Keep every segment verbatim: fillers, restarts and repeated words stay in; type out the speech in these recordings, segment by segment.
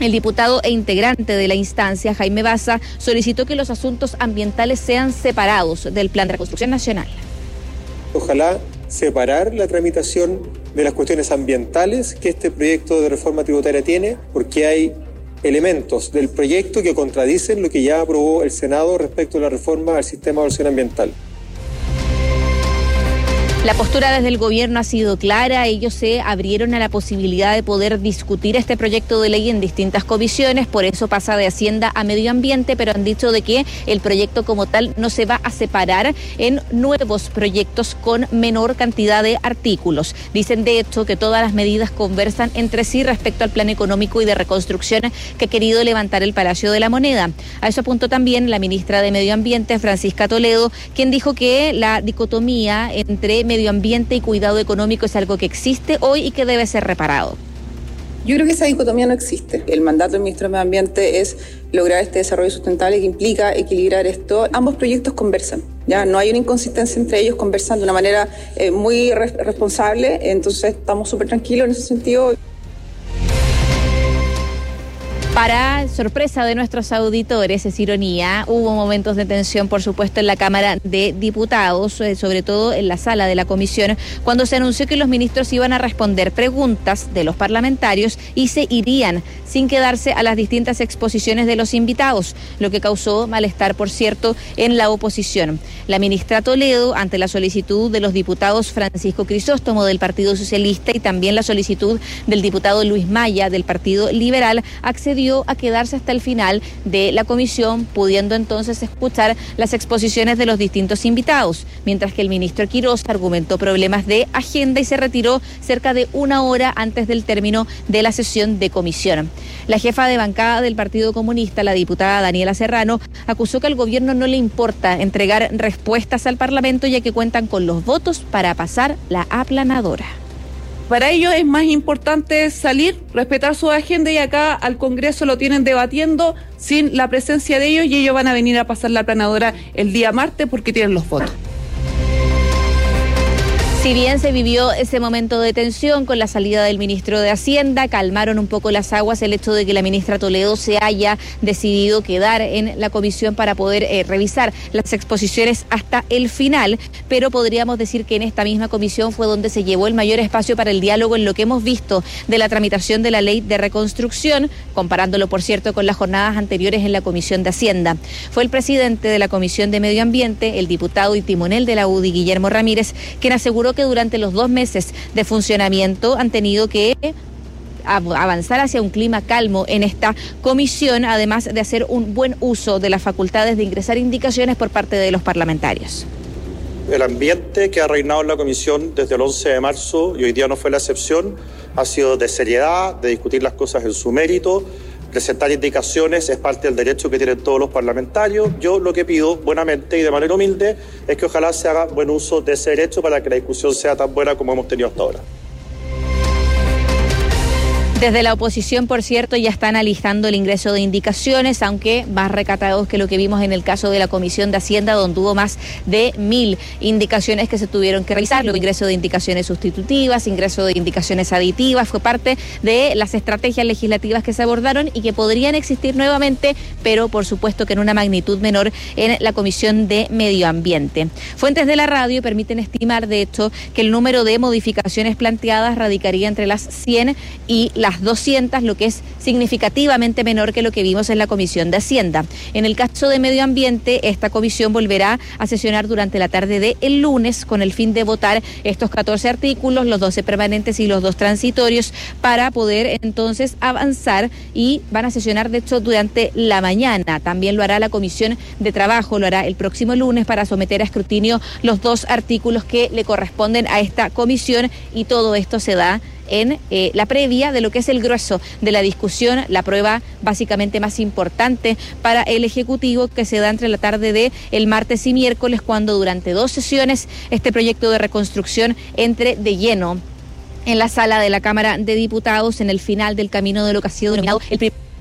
El diputado e integrante de la instancia, Jaime Baza, solicitó que los asuntos ambientales sean separados del Plan de Reconstrucción Nacional. Ojalá separar la tramitación de las cuestiones ambientales que este proyecto de reforma tributaria tiene, porque hay elementos del proyecto que contradicen lo que ya aprobó el Senado respecto a la reforma al sistema de evaluación ambiental. La postura desde el gobierno ha sido clara. Ellos se abrieron a la posibilidad de poder discutir este proyecto de ley en distintas comisiones, por eso pasa de Hacienda a Medio Ambiente, pero han dicho de que el proyecto como tal no se va a separar en nuevos proyectos con menor cantidad de artículos. Dicen de hecho que todas las medidas conversan entre sí respecto al plan económico y de reconstrucción que ha querido levantar el Palacio de la Moneda. A eso apuntó también la ministra de Medio Ambiente, Francisca Toledo, quien dijo que la dicotomía entre medio ambiente y cuidado económico es algo que existe hoy y que debe ser reparado. Yo creo que esa dicotomía no existe. El mandato del ministro de Medio Ambiente es lograr este desarrollo sustentable que implica equilibrar esto. Ambos proyectos conversan, ya no hay una inconsistencia entre ellos, conversan de una manera eh, muy re- responsable, entonces estamos súper tranquilos en ese sentido. Para sorpresa de nuestros auditores, es ironía, hubo momentos de tensión, por supuesto, en la Cámara de Diputados, eh, sobre todo en la sala de la comisión, cuando se anunció que los ministros iban a responder preguntas de los parlamentarios y se irían sin quedarse a las distintas exposiciones de los invitados, lo que causó malestar, por cierto, en la oposición. La ministra Toledo, ante la solicitud de los diputados Francisco Crisóstomo del Partido Socialista y también la solicitud del diputado Luis Maya del Partido Liberal, accedió a quedarse hasta el final de la comisión, pudiendo entonces escuchar las exposiciones de los distintos invitados, mientras que el ministro Quirós argumentó problemas de agenda y se retiró cerca de una hora antes del término de la sesión de comisión. La jefa de bancada del Partido Comunista, la diputada Daniela Serrano, acusó que al gobierno no le importa entregar respuestas al Parlamento, ya que cuentan con los votos para pasar la aplanadora. Para ellos es más importante salir, respetar su agenda, y acá al Congreso lo tienen debatiendo sin la presencia de ellos, y ellos van a venir a pasar la aplanadora el día martes porque tienen los votos. Si bien se vivió ese momento de tensión con la salida del ministro de Hacienda, calmaron un poco las aguas el hecho de que la ministra Toledo se haya decidido quedar en la comisión para poder eh, revisar las exposiciones hasta el final, pero podríamos decir que en esta misma comisión fue donde se llevó el mayor espacio para el diálogo en lo que hemos visto de la tramitación de la ley de reconstrucción, comparándolo, por cierto, con las jornadas anteriores en la comisión de Hacienda. Fue el presidente de la comisión de Medio Ambiente, el diputado y timonel de la U D I, Guillermo Ramírez, quien aseguró que durante los dos meses de funcionamiento han tenido que avanzar hacia un clima calmo en esta comisión, además de hacer un buen uso de las facultades de ingresar indicaciones por parte de los parlamentarios. El ambiente que ha reinado en la comisión desde el once de marzo, y hoy día no fue la excepción, ha sido de seriedad, de discutir las cosas en su mérito. Presentar indicaciones es parte del derecho que tienen todos los parlamentarios. Yo lo que pido, buenamente y de manera humilde, es que ojalá se haga buen uso de ese derecho para que la discusión sea tan buena como hemos tenido hasta ahora. Desde la oposición, por cierto, ya están alistando el ingreso de indicaciones, aunque más recatados que lo que vimos en el caso de la Comisión de Hacienda, donde hubo más de mil indicaciones que se tuvieron que revisar. El ingreso de indicaciones sustitutivas, ingreso de indicaciones aditivas, fue parte de las estrategias legislativas que se abordaron y que podrían existir nuevamente, pero por supuesto que en una magnitud menor en la Comisión de Medio Ambiente. Fuentes de la radio permiten estimar, de hecho, que el número de modificaciones planteadas radicaría entre las cien y las doscientas, lo que es significativamente menor que lo que vimos en la Comisión de Hacienda. En el caso de Medio Ambiente, esta comisión volverá a sesionar durante la tarde de el lunes con el fin de votar estos catorce artículos, los doce permanentes y los dos transitorios, para poder entonces avanzar, y van a sesionar de hecho durante la mañana. También lo hará la Comisión de Trabajo, lo hará el próximo lunes para someter a escrutinio los dos artículos que le corresponden a esta comisión, y todo esto se da en eh, la previa de lo que es el grueso de la discusión, la prueba básicamente más importante para el Ejecutivo, que se da entre la tarde de el martes y miércoles, cuando durante dos sesiones este proyecto de reconstrucción entre de lleno en la sala de la Cámara de Diputados, en el final del camino de lo que ha sido denominado el primer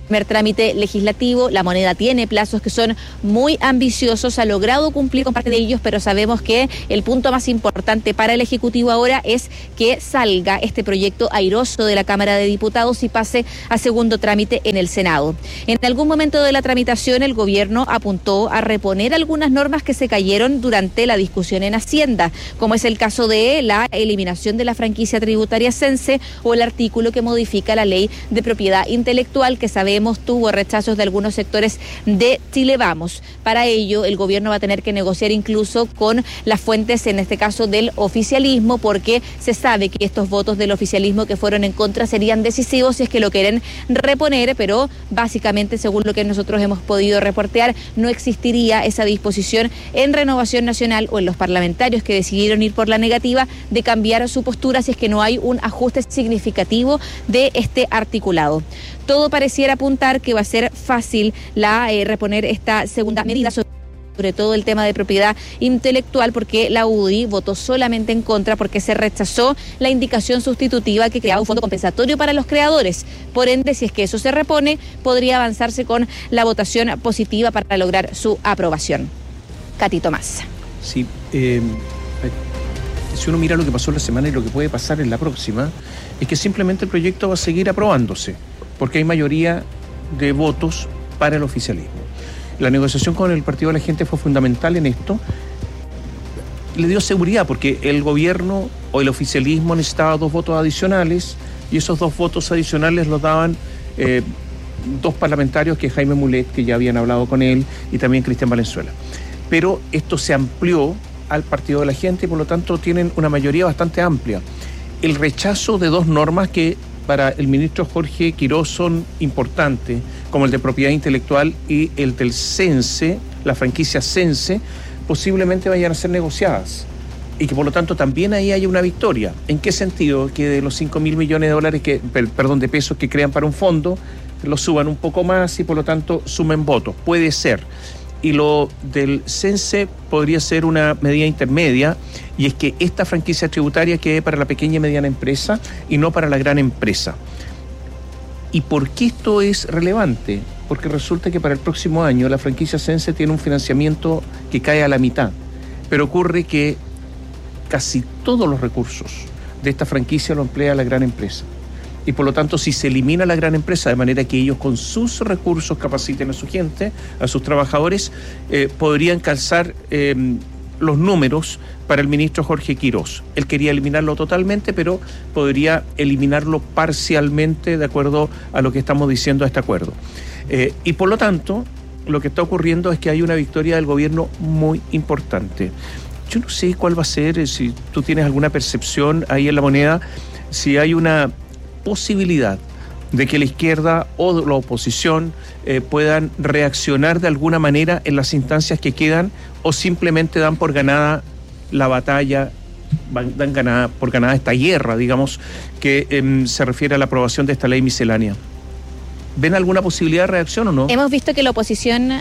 primer trámite legislativo. La moneda tiene plazos que son muy ambiciosos, ha logrado cumplir con parte de ellos, pero sabemos que el punto más importante para el Ejecutivo ahora es que salga este proyecto airoso de la Cámara de Diputados y pase a segundo trámite en el Senado. En algún momento de la tramitación, el gobierno apuntó a reponer algunas normas que se cayeron durante la discusión en Hacienda, como es el caso de la eliminación de la franquicia tributaria Sense o el artículo que modifica la ley de propiedad intelectual, que sabemos tuvo rechazos de algunos sectores de Chile Vamos. Para ello, el gobierno va a tener que negociar incluso con las fuentes, en este caso del oficialismo, porque se sabe que estos votos del oficialismo que fueron en contra serían decisivos si es que lo quieren reponer, pero básicamente, según lo que nosotros hemos podido reportear, no existiría esa disposición en Renovación Nacional o en los parlamentarios que decidieron ir por la negativa de cambiar su postura si es que no hay un ajuste significativo de este articulado. Todo pareciera apuntar que va a ser fácil la eh, reponer esta segunda medida, sobre todo el tema de propiedad intelectual, porque la U D I votó solamente en contra porque se rechazó la indicación sustitutiva que creaba un fondo compensatorio para los creadores. Por ende, si es que eso se repone, podría avanzarse con la votación positiva para lograr su aprobación. Cati Tomás. Sí, eh, si uno mira lo que pasó en la semana y lo que puede pasar en la próxima, es que simplemente el proyecto va a seguir aprobándose, porque hay mayoría de votos para el oficialismo. La negociación con el Partido de la Gente fue fundamental en esto. Le dio seguridad porque el gobierno o el oficialismo necesitaba dos votos adicionales y esos dos votos adicionales los daban eh, dos parlamentarios, que Jaime Mulet, que ya habían hablado con él, y también Cristian Valenzuela. Pero esto se amplió al Partido de la Gente y por lo tanto tienen una mayoría bastante amplia. El rechazo de dos normas que para el ministro Jorge Quirós son importantes, como el de propiedad intelectual y el del Sense, la franquicia Sense, posiblemente vayan a ser negociadas y que por lo tanto también ahí haya una victoria. ¿En qué sentido? Que de los cinco mil millones de dólares, que, perdón, de pesos que crean para un fondo, lo suban un poco más y por lo tanto sumen votos. Puede ser. Y lo del Sense podría ser una medida intermedia, y es que esta franquicia tributaria quede para la pequeña y mediana empresa y no para la gran empresa. ¿Y por qué esto es relevante? Porque resulta que para el próximo año la franquicia Sense tiene un financiamiento que cae a la mitad, pero ocurre que casi todos los recursos de esta franquicia lo emplea la gran empresa. Y por lo tanto, si se elimina la gran empresa de manera que ellos con sus recursos capaciten a su gente, a sus trabajadores, eh, podrían calzar eh, los números para el ministro Jorge Quirós. Él quería eliminarlo totalmente, pero podría eliminarlo parcialmente de acuerdo a lo que estamos diciendo a este acuerdo. Eh, y por lo tanto, lo que está ocurriendo es que hay una victoria del gobierno muy importante. Yo no sé cuál va a ser, si tú tienes alguna percepción ahí en La Moneda, si hay una posibilidad de que la izquierda o la oposición eh, puedan reaccionar de alguna manera en las instancias que quedan, o simplemente dan por ganada la batalla, dan ganada, por ganada esta guerra, digamos, que eh, se refiere a la aprobación de esta ley miscelánea. ¿Ven alguna posibilidad de reacción o no? Hemos visto que la oposición...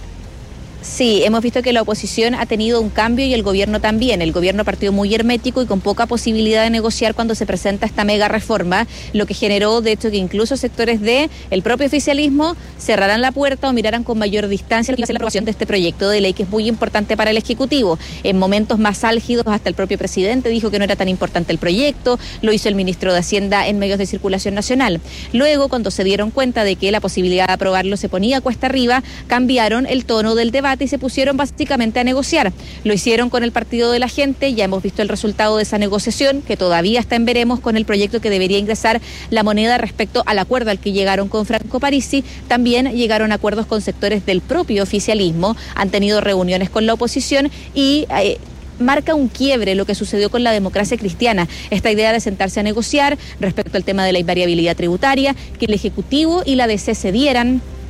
Sí, hemos visto que la oposición ha tenido un cambio y el gobierno también. El gobierno partió muy hermético y con poca posibilidad de negociar cuando se presenta esta mega reforma, lo que generó, de hecho, que incluso sectores del propio oficialismo cerraran la puerta o miraran con mayor distancia la aprobación de este proyecto de ley, que es muy importante para el Ejecutivo. En momentos más álgidos, hasta el propio presidente dijo que no era tan importante el proyecto, lo hizo el ministro de Hacienda en medios de circulación nacional. Luego, cuando se dieron cuenta de que la posibilidad de aprobarlo se ponía cuesta arriba, cambiaron el tono del debate y se pusieron básicamente a negociar. Lo hicieron con el Partido de la Gente, ya hemos visto el resultado de esa negociación, que todavía está en veremos con el proyecto que debería ingresar La Moneda respecto al acuerdo al que llegaron con Franco Parisi. También llegaron a acuerdos con sectores del propio oficialismo, han tenido reuniones con la oposición y... Eh, marca un quiebre lo que sucedió con la democracia cristiana, esta idea de sentarse a negociar respecto al tema de la invariabilidad tributaria, que el Ejecutivo y la D C cedieran,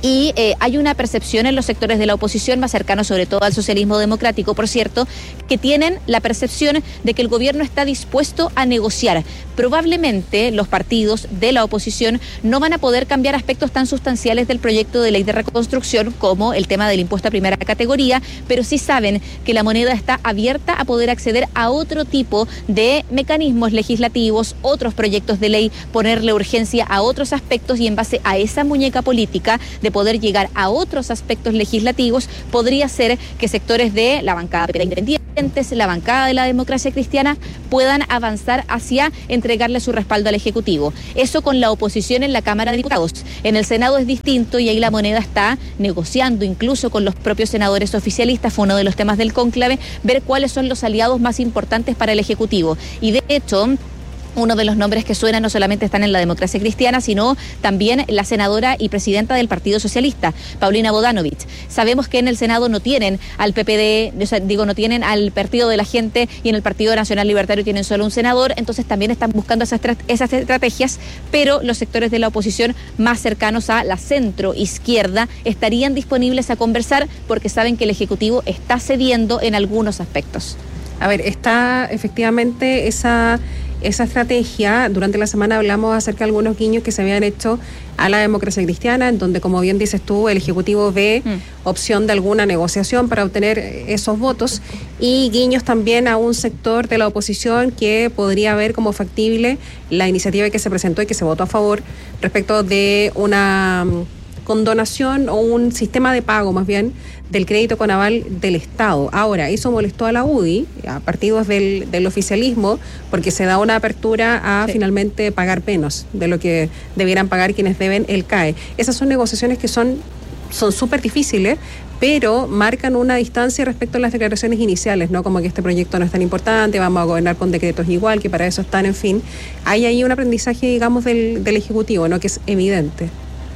Y eh, hay una percepción en los sectores de la oposición, más cercanos sobre todo al socialismo democrático, por cierto, que tienen la percepción de que el gobierno está dispuesto a negociar. Probablemente los partidos de la oposición no van a poder cambiar aspectos tan sustanciales del proyecto de ley de reconstrucción como el tema del impuesto a primera categoría, pero sí saben que la moneda está abierta a poder acceder a otro tipo de mecanismos legislativos, otros proyectos de ley, ponerle urgencia a otros aspectos y en base a esa muñeca política de poder llegar a otros aspectos legislativos, podría ser que sectores de la bancada de independientes, la bancada de la democracia cristiana, puedan avanzar hacia entregarle su respaldo al Ejecutivo. Eso con la oposición en la Cámara de Diputados. En el Senado es distinto y ahí la moneda está negociando incluso con los propios senadores oficialistas, fue uno de los temas del cónclave, ver cuáles son los aliados más importantes para el Ejecutivo. Y de hecho, uno de los nombres que suenan no solamente están en la democracia cristiana, sino también la senadora y presidenta del Partido Socialista, Paulina Bodanovich. Sabemos que en el Senado no tienen al P P D, o sea, digo, no tienen al Partido de la Gente y en el Partido Nacional Libertario tienen solo un senador, entonces también están buscando esas, esas estrategias, pero los sectores de la oposición más cercanos a la centro izquierda estarían disponibles a conversar porque saben que el Ejecutivo está cediendo en algunos aspectos. A ver, está efectivamente esa... Esa estrategia. Durante la semana hablamos acerca de algunos guiños que se habían hecho a la democracia cristiana, en donde, como bien dices tú, el Ejecutivo ve mm. opción de alguna negociación para obtener esos votos, y guiños también a un sector de la oposición que podría ver como factible la iniciativa que se presentó y que se votó a favor respecto de una condonación o un sistema de pago más bien del crédito con aval del Estado. Ahora, eso molestó a la U D I, a partidos del, del oficialismo, porque se da una apertura a sí. finalmente pagar menos de lo que debieran pagar quienes deben el C A E. Esas son negociaciones que son son súper difíciles, pero marcan una distancia respecto a las declaraciones iniciales, ¿no? Como que este proyecto no es tan importante, vamos a gobernar con decretos igual, que para eso están, en fin. Hay ahí un aprendizaje, digamos, del, del Ejecutivo, ¿no? Que es evidente.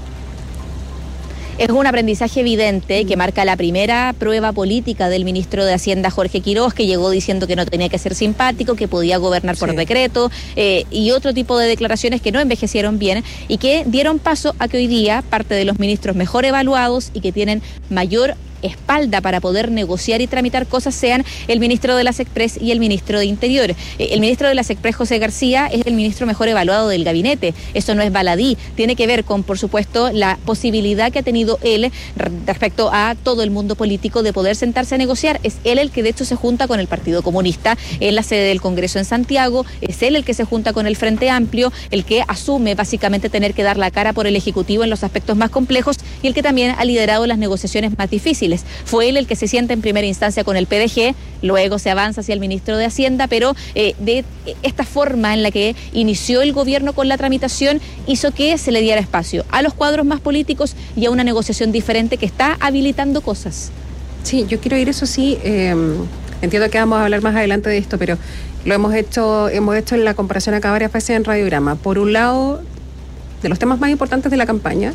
Es un aprendizaje evidente que marca la primera prueba política del ministro de Hacienda, Jorge Quiroz, que llegó diciendo que no tenía que ser simpático, que podía gobernar por sí. decreto, eh, y otro tipo de declaraciones que no envejecieron bien y que dieron paso a que hoy día parte de los ministros mejor evaluados y que tienen mayor espalda para poder negociar y tramitar cosas sean el ministro de las Express y el ministro de Interior. El ministro de las Express, José García, es el ministro mejor evaluado del gabinete. Eso no es baladí, tiene que ver con, por supuesto, la posibilidad que ha tenido él respecto a todo el mundo político de poder sentarse a negociar. Es él el que de hecho se junta con el Partido Comunista en la sede del Congreso en Santiago, es él el que se junta con el Frente Amplio, el que asume básicamente tener que dar la cara por el Ejecutivo en los aspectos más complejos y el que también ha liderado las negociaciones más difíciles. Fue él el que se sienta en primera instancia con el P D G, luego se avanza hacia el ministro de Hacienda, pero eh, de esta forma en la que inició el gobierno con la tramitación hizo que se le diera espacio a los cuadros más políticos y a una negociación diferente que está habilitando cosas. Sí, yo quiero ir, eso sí, eh, entiendo que vamos a hablar más adelante de esto, pero lo hemos hecho, hemos hecho en la comparación acá varias veces en Radiograma. Por un lado, de los temas más importantes de la campaña,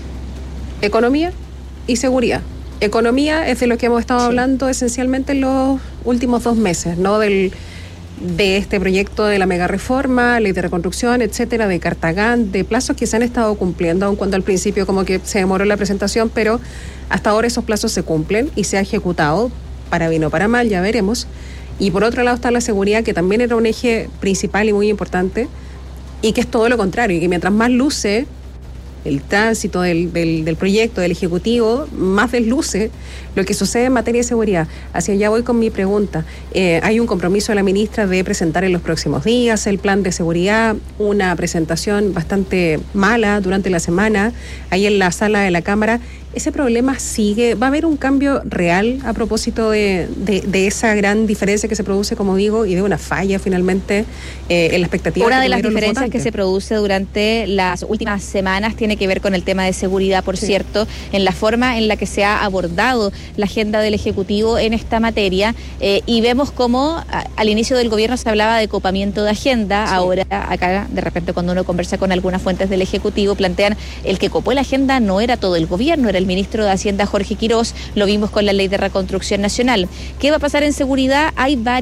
economía y seguridad. Economía es de lo que hemos estado sí. hablando esencialmente en los últimos dos meses, ¿no? Del, de este proyecto de la mega reforma, ley de reconstrucción, etcétera, de Cartagán, de plazos que se han estado cumpliendo, aun cuando al principio como que se demoró la presentación, pero hasta ahora esos plazos se cumplen y se ha ejecutado, para bien o para mal, ya veremos. Y por otro lado está la seguridad, que también era un eje principal y muy importante, y que es todo lo contrario, y que mientras más luce el tránsito del, del, del proyecto, del Ejecutivo, más desluce lo que sucede en materia de seguridad. Hacia allá voy con mi pregunta. Eh, hay un compromiso de la ministra de presentar en los próximos días el plan de seguridad, una presentación bastante mala durante la semana, ahí en la sala de la Cámara. ¿Ese problema sigue? ¿Va a haber un cambio real a propósito de, de, de esa gran diferencia que se produce, como digo, y de una falla finalmente eh, en la expectativa? Una de las diferencias que se produce durante las últimas semanas tiene que ver con el tema de seguridad, por sí. cierto, en la forma en la que se ha abordado la agenda del Ejecutivo en esta materia, eh, y vemos cómo a, al inicio del gobierno se hablaba de copamiento de agenda, sí. ahora acá de repente cuando uno conversa con algunas fuentes del Ejecutivo plantean el que copó la agenda no era todo el gobierno, era el ministro de Hacienda, Jorge Quiroz, lo vimos con la ley de reconstrucción nacional. ¿Qué va a pasar en seguridad? Hay varias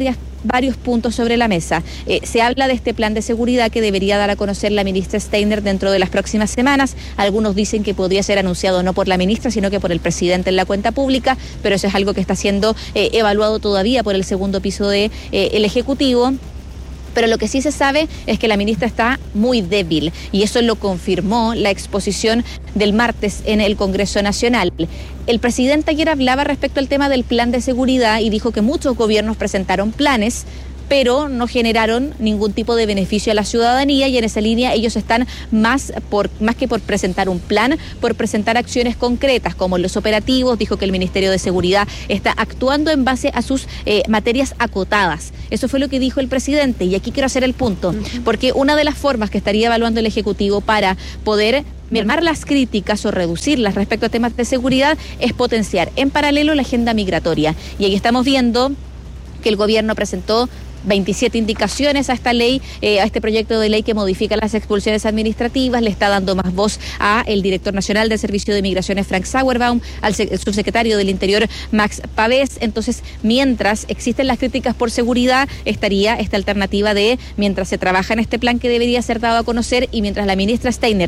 varios puntos sobre la mesa. Eh, se habla de este plan de seguridad que debería dar a conocer la ministra Steiner dentro de las próximas semanas. Algunos dicen que podría ser anunciado no por la ministra, sino que por el presidente en la cuenta pública, pero eso es algo que está siendo eh, evaluado todavía por el segundo piso del de, eh, Ejecutivo. Pero lo que sí se sabe es que la ministra está muy débil y eso lo confirmó la exposición del martes en el Congreso Nacional. El presidente ayer hablaba respecto al tema del plan de seguridad y dijo que muchos gobiernos presentaron planes, pero no generaron ningún tipo de beneficio a la ciudadanía, y en esa línea ellos están más por más que por presentar un plan, por presentar acciones concretas como los operativos. Dijo que el Ministerio de Seguridad está actuando en base a sus eh, materias acotadas. Eso fue lo que dijo el presidente, y aquí quiero hacer el punto, porque una de las formas que estaría evaluando el Ejecutivo para poder mermar las críticas o reducirlas respecto a temas de seguridad es potenciar en paralelo la agenda migratoria. Y ahí estamos viendo que el gobierno presentó veintisiete indicaciones a esta ley, eh, a este proyecto de ley que modifica las expulsiones administrativas, le está dando más voz a el director nacional del Servicio de Migraciones, Frank Sauerbaum, al subsecretario del Interior, Max Pavés. Entonces, mientras existen las críticas por seguridad, estaría esta alternativa de, mientras se trabaja en este plan que debería ser dado a conocer y mientras la ministra Steiner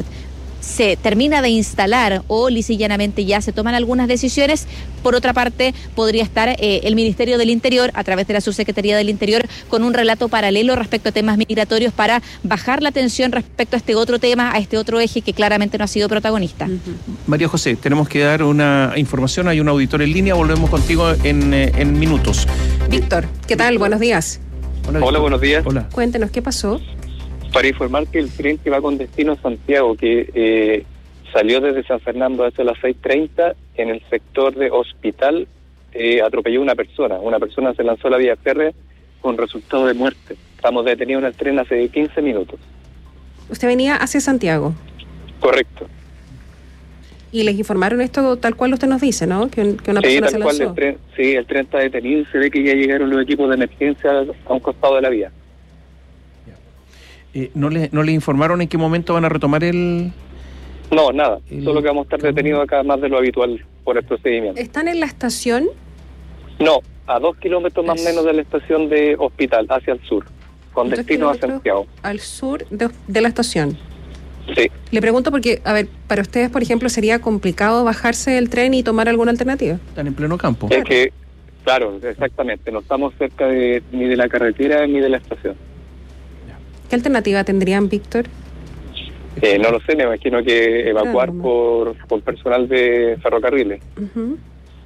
se termina de instalar o lisa y llanamente ya se toman algunas decisiones, por otra parte podría estar eh, el Ministerio del Interior a través de la Subsecretaría del Interior con un relato paralelo respecto a temas migratorios para bajar la tensión respecto a este otro tema, a este otro eje que claramente no ha sido protagonista. Uh-huh. María José, tenemos que dar una información, hay un auditor en línea, volvemos contigo en, en minutos. Víctor, ¿qué tal? Víctor. Buenos días. Hola, Hola, buenos días. Hola. Cuéntenos, ¿qué pasó? Para informar que el tren que va con destino a Santiago, que eh, salió desde San Fernando hacia las seis treinta, en el sector de Hospital, eh, atropelló a una persona. Una persona se lanzó a la vía férrea con resultado de muerte. Estamos detenidos en el tren hace quince minutos. ¿Usted venía hacia Santiago? Correcto. Y les informaron esto tal cual usted nos dice, ¿no? Que, que una sí, persona tal se cual lanzó. El tren, sí, el tren está detenido y se ve que ya llegaron los equipos de emergencia a un costado de la vía. Eh, ¿no, le, ¿No le informaron en qué momento van a retomar el...? No, nada. el... Solo que vamos a estar detenidos acá más de lo habitual por el procedimiento. ¿Están en la estación? No, a dos kilómetros más o menos de la estación de Hospital, hacia el sur, con destino a Santiago. Al sur de, de la estación. Sí. Le pregunto porque, a ver, para ustedes, por ejemplo, ¿sería complicado bajarse del tren y tomar alguna alternativa? Están en pleno campo. Es que, claro, exactamente. No estamos cerca de, ni de la carretera ni de la estación. ¿Qué alternativa tendrían, Víctor? Eh, no lo sé, me imagino que evacuar claro, por, por personal de ferrocarriles. Uh-huh.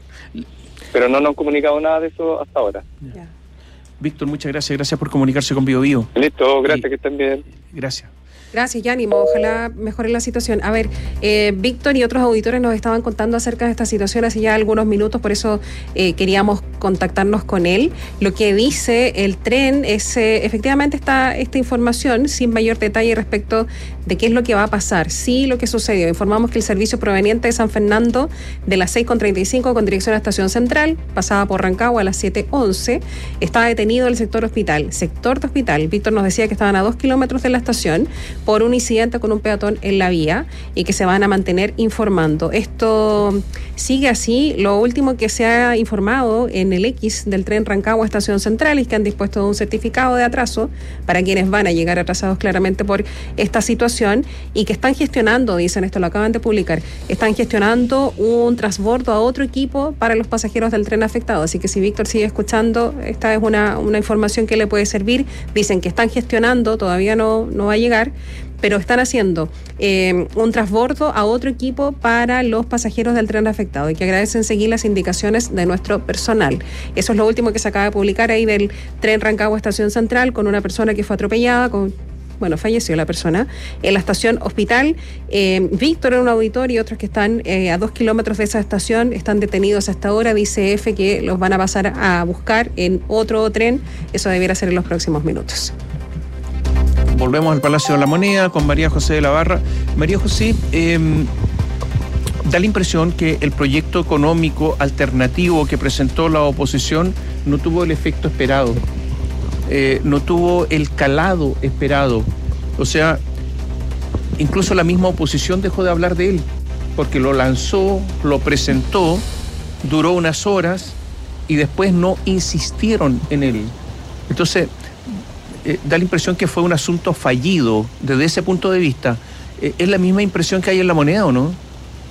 Pero no nos han comunicado nada de eso hasta ahora. Ya. Víctor, muchas gracias. Gracias por comunicarse con Bio Bio. Listo, gracias, y, que estén bien. Gracias. Gracias, Yánimo. Ojalá mejore la situación. A ver, eh, Víctor y otros auditores nos estaban contando acerca de esta situación hace ya algunos minutos, por eso eh, queríamos contactarnos con él. Lo que dice el tren es, eh, efectivamente, está esta información sin mayor detalle respecto de qué es lo que va a pasar. Sí, lo que sucedió. Informamos que el servicio proveniente de San Fernando de las seis con treinta y cinco con dirección a Estación Central, pasaba por Rancagua a las siete once, estaba detenido en el sector Hospital. Sector de Hospital. Víctor nos decía que estaban a dos kilómetros de la estación por un incidente con un peatón en la vía y que se van a mantener informando. Esto sigue así. Lo último que se ha informado en el X del tren Rancagua Estación Central es que han dispuesto un certificado de atraso para quienes van a llegar atrasados claramente por esta situación y que están gestionando, dicen, esto lo acaban de publicar, están gestionando un transbordo a otro equipo para los pasajeros del tren afectado. Así que si Víctor sigue escuchando, esta es una, una información que le puede servir. Dicen que están gestionando, todavía no, no va a llegar, pero están haciendo eh, un transbordo a otro equipo para los pasajeros del tren afectado y que agradecen seguir las indicaciones de nuestro personal. Eso es lo último que se acaba de publicar ahí del tren Rancagua Estación Central, con una persona que fue atropellada, con bueno, falleció la persona, en la estación Hospital. Eh, Víctor en un auditorio y otros que están eh, a dos kilómetros de esa estación están detenidos hasta ahora. Dice F que los van a pasar a buscar en otro tren. Eso debiera ser en los próximos minutos. Volvemos al Palacio de la Moneda con María José de la Barra. María José, eh, da la impresión que el proyecto económico alternativo que presentó la oposición no tuvo el efecto esperado, eh, no tuvo el calado esperado. O sea, incluso la misma oposición dejó de hablar de él, porque lo lanzó, lo presentó, duró unas horas y después no insistieron en él. Entonces, eh, da la impresión que fue un asunto fallido desde ese punto de vista. Eh, ¿Es la misma impresión que hay en La Moneda o no?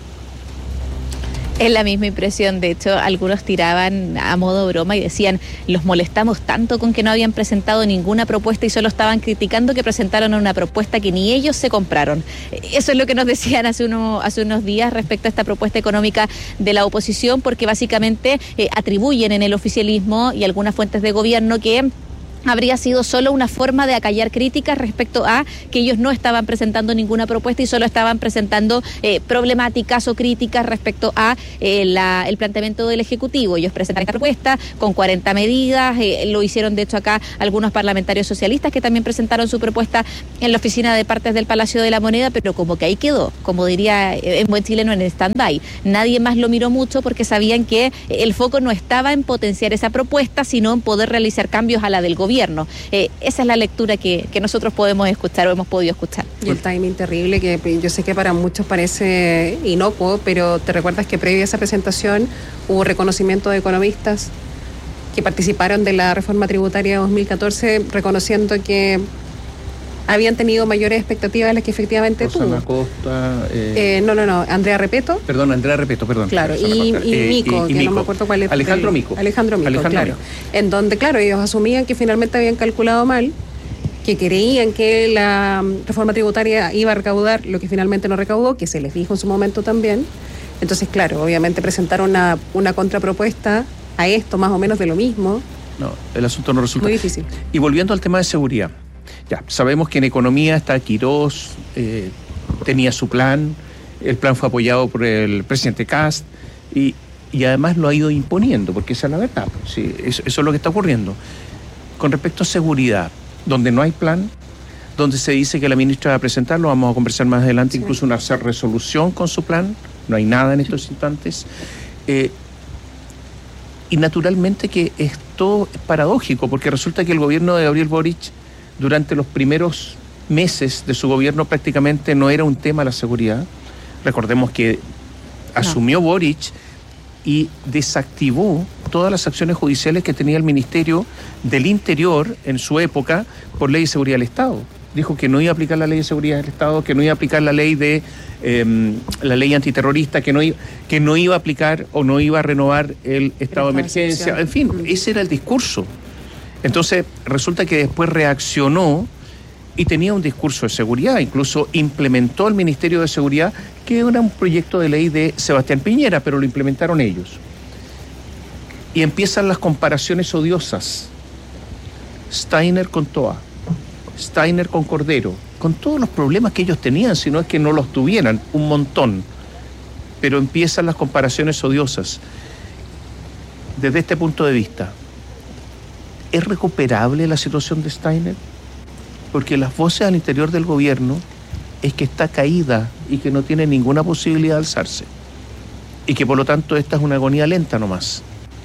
Es la misma impresión. De hecho, algunos tiraban a modo broma y decían, los molestamos tanto con que no habían presentado ninguna propuesta y solo estaban criticando que presentaron una propuesta que ni ellos se compraron. Eso es lo que nos decían hace, uno, hace unos días respecto a esta propuesta económica de la oposición, porque básicamente eh, atribuyen en el oficialismo y algunas fuentes de gobierno que habría sido solo una forma de acallar críticas respecto a que ellos no estaban presentando ninguna propuesta y solo estaban presentando eh, problemáticas o críticas respecto a eh, la, el planteamiento del Ejecutivo. Ellos presentaron esta propuesta con cuarenta medidas, eh, lo hicieron de hecho acá algunos parlamentarios socialistas que también presentaron su propuesta en la oficina de partes del Palacio de la Moneda, pero como que ahí quedó, como diría en buen chileno, en stand-by. Nadie más lo miró mucho porque sabían que el foco no estaba en potenciar esa propuesta, sino en poder realizar cambios a la del gobierno. Gobierno. Eh, esa es la lectura que, que nosotros podemos escuchar o hemos podido escuchar. Y el timing terrible, que yo sé que para muchos parece inocuo, pero te recuerdas que previo a esa presentación hubo reconocimiento de economistas que participaron de la reforma tributaria de dos mil catorce, reconociendo que habían tenido mayores expectativas de las que efectivamente Rosana tuvo. Costa, eh... Eh, no, no, no, Andrea Repeto. Perdón, Andrea Repeto, perdón. Claro, y, y eh, Mico, y, y que Mico. No me acuerdo cuál es. Alejandro Mico. Alejandro Mico, Alejandro claro. Mico. En donde, claro, ellos asumían que finalmente habían calculado mal, que creían que la reforma tributaria iba a recaudar lo que finalmente no recaudó, que se les dijo en su momento también. Entonces, claro, obviamente presentaron una, una contrapropuesta a esto, más o menos de lo mismo. No, el asunto no resulta. Muy difícil. Y volviendo al tema de seguridad. Ya, sabemos que en economía está Quirós, eh, tenía su plan, el plan fue apoyado por el presidente Kast y, y además lo ha ido imponiendo, porque esa es la verdad, sí, eso, eso es lo que está ocurriendo. Con respecto a seguridad, donde no hay plan, donde se dice que la ministra va a presentarlo, vamos a conversar más adelante, sí. Incluso una resolución con su plan, no hay nada en estos instantes. Eh, y naturalmente que esto es paradójico, porque resulta que el gobierno de Gabriel Boric durante los primeros meses de su gobierno prácticamente no era un tema la seguridad. Recordemos que no. asumió Boric y desactivó todas las acciones judiciales que tenía el Ministerio del Interior en su época por ley de seguridad del Estado. Dijo que no iba a aplicar la ley de seguridad del Estado, que no iba a aplicar la ley de eh, la ley antiterrorista, que no, iba, que no iba a aplicar o no iba a renovar el estado de emergencia. En fin, ese era el discurso. Entonces, resulta que después reaccionó y tenía un discurso de seguridad, incluso implementó el Ministerio de Seguridad, que era un proyecto de ley de Sebastián Piñera, pero lo implementaron ellos. Y empiezan las comparaciones odiosas. Steiner con Toa, Steiner con Cordero, con todos los problemas que ellos tenían, si no es que no los tuvieran, un montón. Pero empiezan las comparaciones odiosas. Desde este punto de vista, ¿es recuperable la situación de Steiner? Porque las voces al interior del gobierno es que está caída y que no tiene ninguna posibilidad de alzarse. Y que por lo tanto esta es una agonía lenta nomás.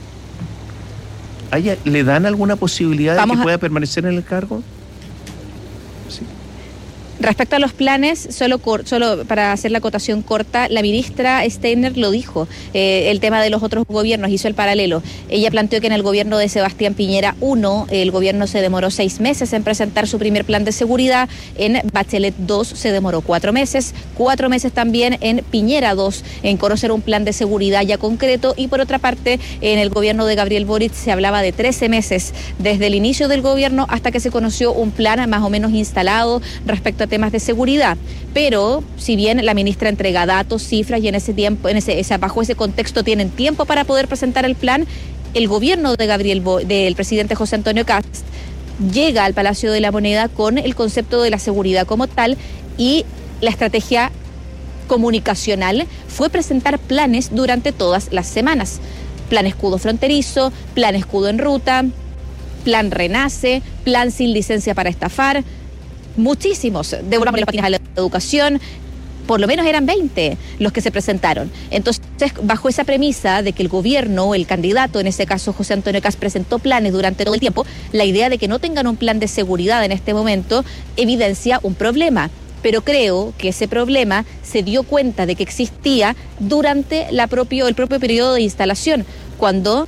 ¿A ella le dan alguna posibilidad Vamos de que a... pueda permanecer en el cargo? Sí. Respecto a los planes, solo, cor, solo para hacer la acotación corta, la ministra Steiner lo dijo, eh, el tema de los otros gobiernos, hizo el paralelo. Ella planteó que en el gobierno de Sebastián Piñera uno, el gobierno se demoró seis meses en presentar su primer plan de seguridad, en Bachelet dos se demoró cuatro meses, cuatro meses también en Piñera dos, en conocer un plan de seguridad ya concreto, y por otra parte, en el gobierno de Gabriel Boric se hablaba de trece meses, desde el inicio del gobierno hasta que se conoció un plan más o menos instalado respecto a temas de seguridad. Pero si bien la ministra entrega datos, cifras, y en ese tiempo, en ese, ese bajo ese contexto tienen tiempo para poder presentar el plan, el gobierno de Gabriel Bo, del presidente José Antonio Kast llega al Palacio de la Moneda con el concepto de la seguridad como tal, y la estrategia comunicacional fue presentar planes durante todas las semanas. Plan escudo fronterizo, plan escudo en ruta, plan renace, plan sin licencia para estafar. Muchísimos, devolvamos las páginas a la educación, por lo menos eran veinte los que se presentaron. Entonces, bajo esa premisa de que el gobierno, el candidato, en ese caso José Antonio Kast, presentó planes durante todo el tiempo, la idea de que no tengan un plan de seguridad en este momento evidencia un problema. Pero creo que ese problema se dio cuenta de que existía durante la propio, el propio periodo de instalación, cuando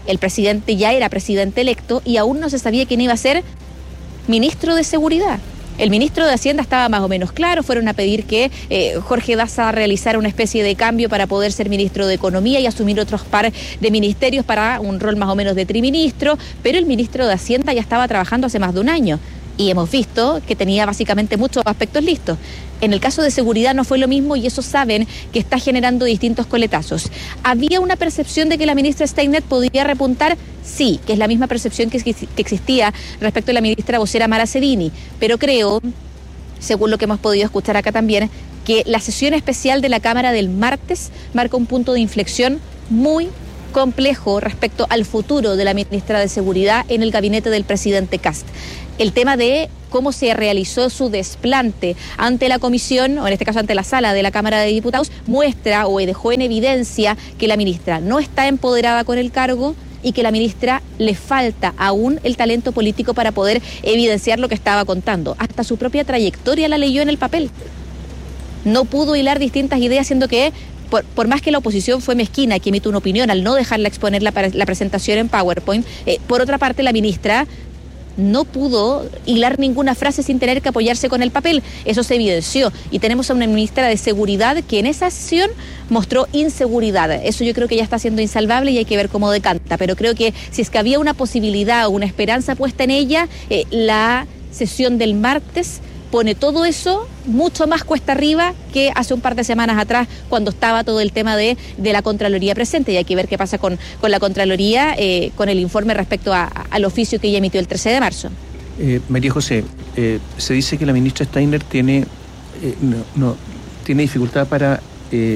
el presidente ya era presidente electo y aún no se sabía quién iba a ser ministro de Seguridad. El ministro de Hacienda estaba más o menos claro, fueron a pedir que eh, Jorge Daza realizara una especie de cambio para poder ser ministro de Economía y asumir otros par de ministerios para un rol más o menos de triministro, pero el ministro de Hacienda ya estaba trabajando hace más de un año y hemos visto que tenía básicamente muchos aspectos listos. En el caso de seguridad no fue lo mismo y eso saben que está generando distintos coletazos. ¿Había una percepción de que la ministra Steiner podía repuntar? Sí, que es la misma percepción que, que existía respecto a la ministra vocera Mara Sedini, pero creo, según lo que hemos podido escuchar acá también, que la sesión especial de la Cámara del martes marca un punto de inflexión muy complejo respecto al futuro de la ministra de Seguridad en el gabinete del presidente Kast. El tema de cómo se realizó su desplante ante la comisión, o en este caso ante la sala de la Cámara de Diputados, muestra o dejó en evidencia que la ministra no está empoderada con el cargo y que la ministra le falta aún el talento político para poder evidenciar lo que estaba contando. Hasta su propia trayectoria la leyó en el papel. No pudo hilar distintas ideas, siendo que Por, por más que la oposición fue mezquina, que emite una opinión al no dejarla exponer la, la presentación en PowerPoint, eh, por otra parte la ministra no pudo hilar ninguna frase sin tener que apoyarse con el papel. Eso se evidenció y tenemos a una ministra de Seguridad que en esa sesión mostró inseguridad. Eso yo creo que ya está siendo insalvable y hay que ver cómo decanta, pero creo que si es que había una posibilidad o una esperanza puesta en ella, eh, la sesión del martes pone todo eso mucho más cuesta arriba que hace un par de semanas atrás cuando estaba todo el tema de, de la Contraloría presente, y hay que ver qué pasa con, con la Contraloría, eh, con el informe respecto a, a, al oficio que ella emitió el trece de marzo. Eh, María José, eh, se dice que la ministra Steiner tiene, eh, no, no, tiene dificultad para, eh,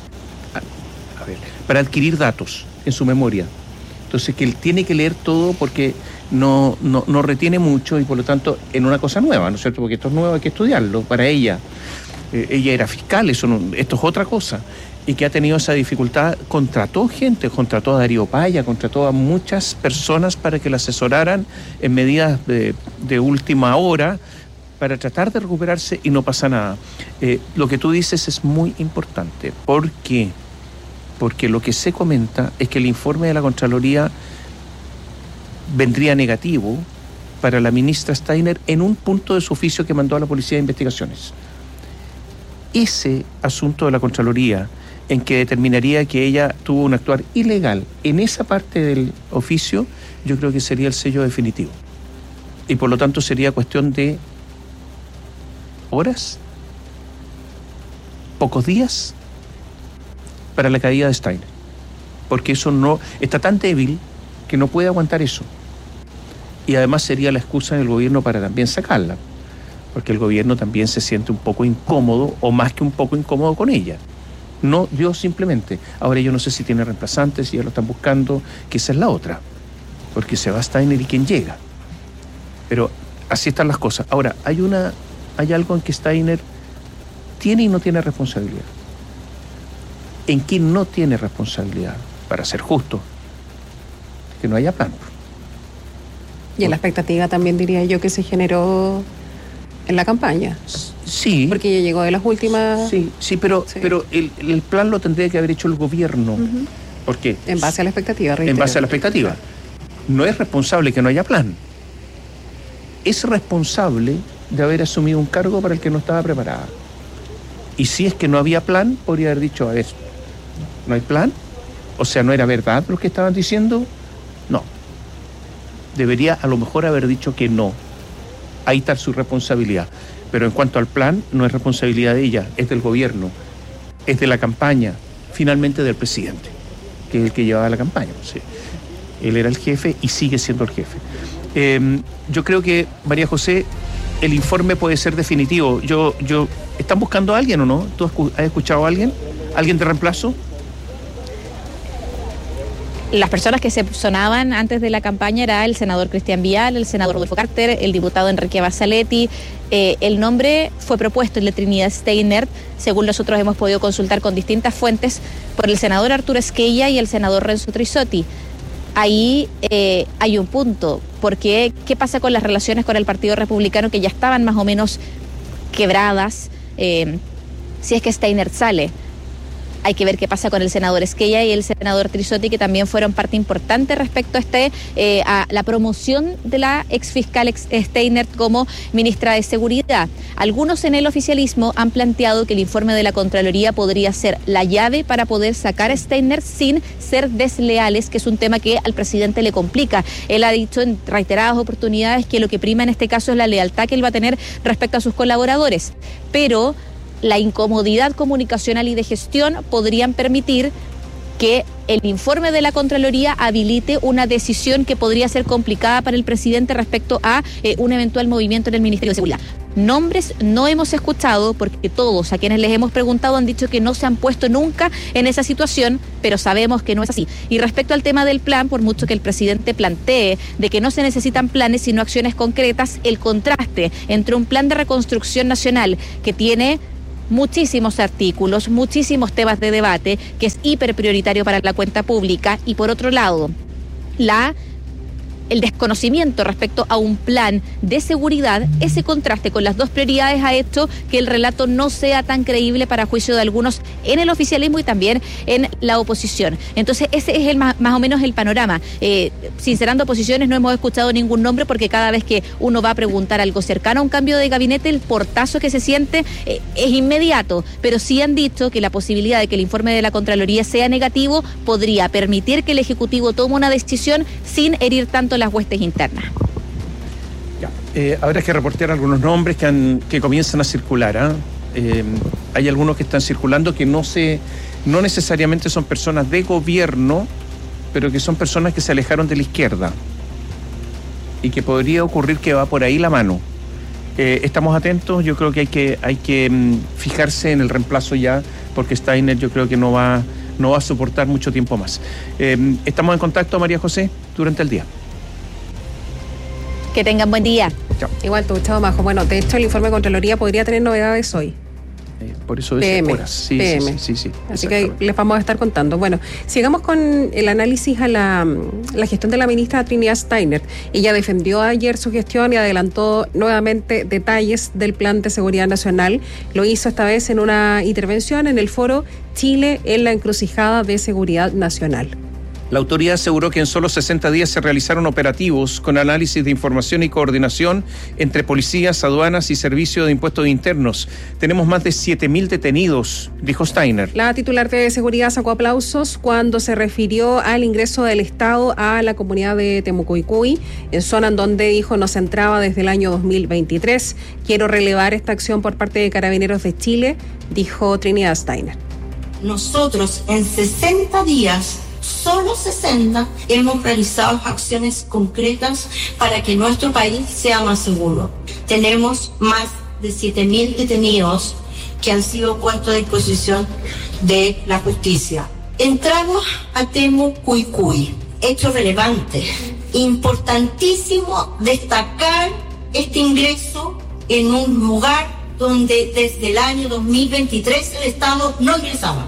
a, a ver, para adquirir datos en su memoria. Entonces que él tiene que leer todo porque no, no, no retiene mucho y por lo tanto en una cosa nueva, ¿no es cierto? Porque esto es nuevo, hay que estudiarlo para ella. Eh, ella era fiscal, eso no, esto es otra cosa. Y que ha tenido esa dificultad, contrató gente, contrató a Darío Paya, contrató a muchas personas para que la asesoraran en medidas de, de última hora para tratar de recuperarse y no pasa nada. Eh, lo que tú dices es muy importante. ¿Por qué? Porque lo que se comenta es que el informe de la Contraloría vendría negativo para la ministra Steiner en un punto de su oficio que mandó a la Policía de Investigaciones. Ese asunto de la Contraloría, en que determinaría que ella tuvo un actuar ilegal en esa parte del oficio, yo creo que sería el sello definitivo. Y por lo tanto sería cuestión de horas, pocos días, para la caída de Steiner, porque eso no está tan débil que no puede aguantar eso, y además sería la excusa del gobierno para también sacarla, porque el gobierno también se siente un poco incómodo, o más que un poco incómodo con ella, no yo simplemente. Ahora yo no sé si tiene reemplazantes, si ya lo están buscando, que esa es la otra, porque se va Steiner y quién llega, pero así están las cosas. Ahora, hay una hay algo en que Steiner tiene y no tiene responsabilidad. ¿En qué no tiene responsabilidad? Para ser justo, que no haya plan. Y en la expectativa también diría yo que se generó en la campaña. Sí. Porque ella llegó de las últimas... Sí, sí, pero, sí. pero el, el plan lo tendría que haber hecho el gobierno. Uh-huh. ¿Por qué? En base a la expectativa, reitero. En base a la expectativa. No es responsable que no haya plan. Es responsable de haber asumido un cargo para el que no estaba preparada. Y si es que no había plan, podría haber dicho, a ver, ¿no hay plan? O sea, ¿no era verdad lo que estaban diciendo? No. Debería a lo mejor haber dicho que no. Ahí está su responsabilidad. Pero en cuanto al plan, no es responsabilidad de ella, es del gobierno, es de la campaña, finalmente del presidente, que es el que llevaba la campaña. Sí. Él era el jefe y sigue siendo el jefe. Eh, yo creo que, María José, el informe puede ser definitivo. Yo, yo, ¿están buscando a alguien o no? ¿Tú has escuchado a alguien? ¿Alguien de reemplazo? Las personas que se sonaban antes de la campaña era el senador Cristian Vial, el senador Rodolfo Carter, el diputado Enrique Basaletti. Eh, el nombre fue propuesto, el de Trinidad Steiner, según nosotros hemos podido consultar con distintas fuentes, por el senador Arturo Esquella y el senador Renzo Trisotti. Ahí eh, hay un punto, porque ¿qué pasa con las relaciones con el Partido Republicano que ya estaban más o menos quebradas? Eh, si es que Steiner sale, Hay que ver qué pasa con el senador Esquella y el senador Trisotti, que también fueron parte importante respecto a este eh, a la promoción de la exfiscal Steinert como ministra de Seguridad. Algunos en el oficialismo han planteado que el informe de la Contraloría podría ser la llave para poder sacar a Steinert sin ser desleales, que es un tema que al presidente le complica. Él ha dicho en reiteradas oportunidades que lo que prima en este caso es la lealtad que él va a tener respecto a sus colaboradores, pero la incomodidad comunicacional y de gestión podrían permitir que el informe de la Contraloría habilite una decisión que podría ser complicada para el presidente respecto a eh, un eventual movimiento en el Ministerio de Seguridad. Nombres no hemos escuchado porque todos a quienes les hemos preguntado han dicho que no se han puesto nunca en esa situación, pero sabemos que no es así. Y respecto al tema del plan, por mucho que el presidente plantee de que no se necesitan planes sino acciones concretas, el contraste entre un plan de reconstrucción nacional que tiene muchísimos artículos, muchísimos temas de debate, que es hiper prioritario para la cuenta pública, y por otro lado, la el desconocimiento respecto a un plan de seguridad, ese contraste con las dos prioridades ha hecho que el relato no sea tan creíble para juicio de algunos en el oficialismo y también en la oposición. Entonces ese es el más, más o menos el panorama. Eh, sincerando posiciones, no hemos escuchado ningún nombre porque cada vez que uno va a preguntar algo cercano a un cambio de gabinete, el portazo que se siente eh, es inmediato, pero sí han dicho que la posibilidad de que el informe de la Contraloría sea negativo podría permitir que el Ejecutivo tome una decisión sin herir tanto las huestes internas. Ya. Eh, habrá que reportear algunos nombres que, han, que comienzan a circular. ¿eh? Eh, hay algunos que están circulando que no se, no necesariamente son personas de gobierno, pero que son personas que se alejaron de la izquierda y que podría ocurrir que va por ahí la mano. Eh, estamos atentos, yo creo que hay que, hay que um, fijarse en el reemplazo ya, porque Steiner yo creo que no va, no va a soportar mucho tiempo más. Eh, estamos en contacto, María José, durante el día. Que tengan buen día. Chao. Igual tú, chao, Majo. Bueno, de hecho el informe de Contraloría podría tener novedades hoy. Eh, por eso decía P M, horas. Sí, P M. sí, sí, sí, sí. Así que les vamos a estar contando. Bueno, sigamos con el análisis a la, la gestión de la ministra Trinidad Steinert. Ella defendió ayer su gestión y adelantó nuevamente detalles del Plan de Seguridad Nacional. Lo hizo esta vez en una intervención en el foro Chile en la encrucijada de seguridad nacional. La autoridad aseguró que en solo sesenta días se realizaron operativos con análisis de información y coordinación entre policías, aduanas y servicio de impuestos internos. Tenemos más de siete mil detenidos, dijo Steiner. La titular de seguridad sacó aplausos cuando se refirió al ingreso del Estado a la comunidad de Temucuicui, en zona en donde dijo no se entraba desde el año dos mil veintitrés. Quiero relevar esta acción por parte de Carabineros de Chile, dijo Trinidad Steiner. Nosotros en sesenta días, solo sesenta, hemos realizado acciones concretas para que nuestro país sea más seguro. Tenemos más de siete mil detenidos que han sido puestos a disposición de la justicia. Entramos a Temucuicui, hecho relevante, importantísimo destacar este ingreso en un lugar donde desde el año dos mil veintitrés el Estado no ingresaba.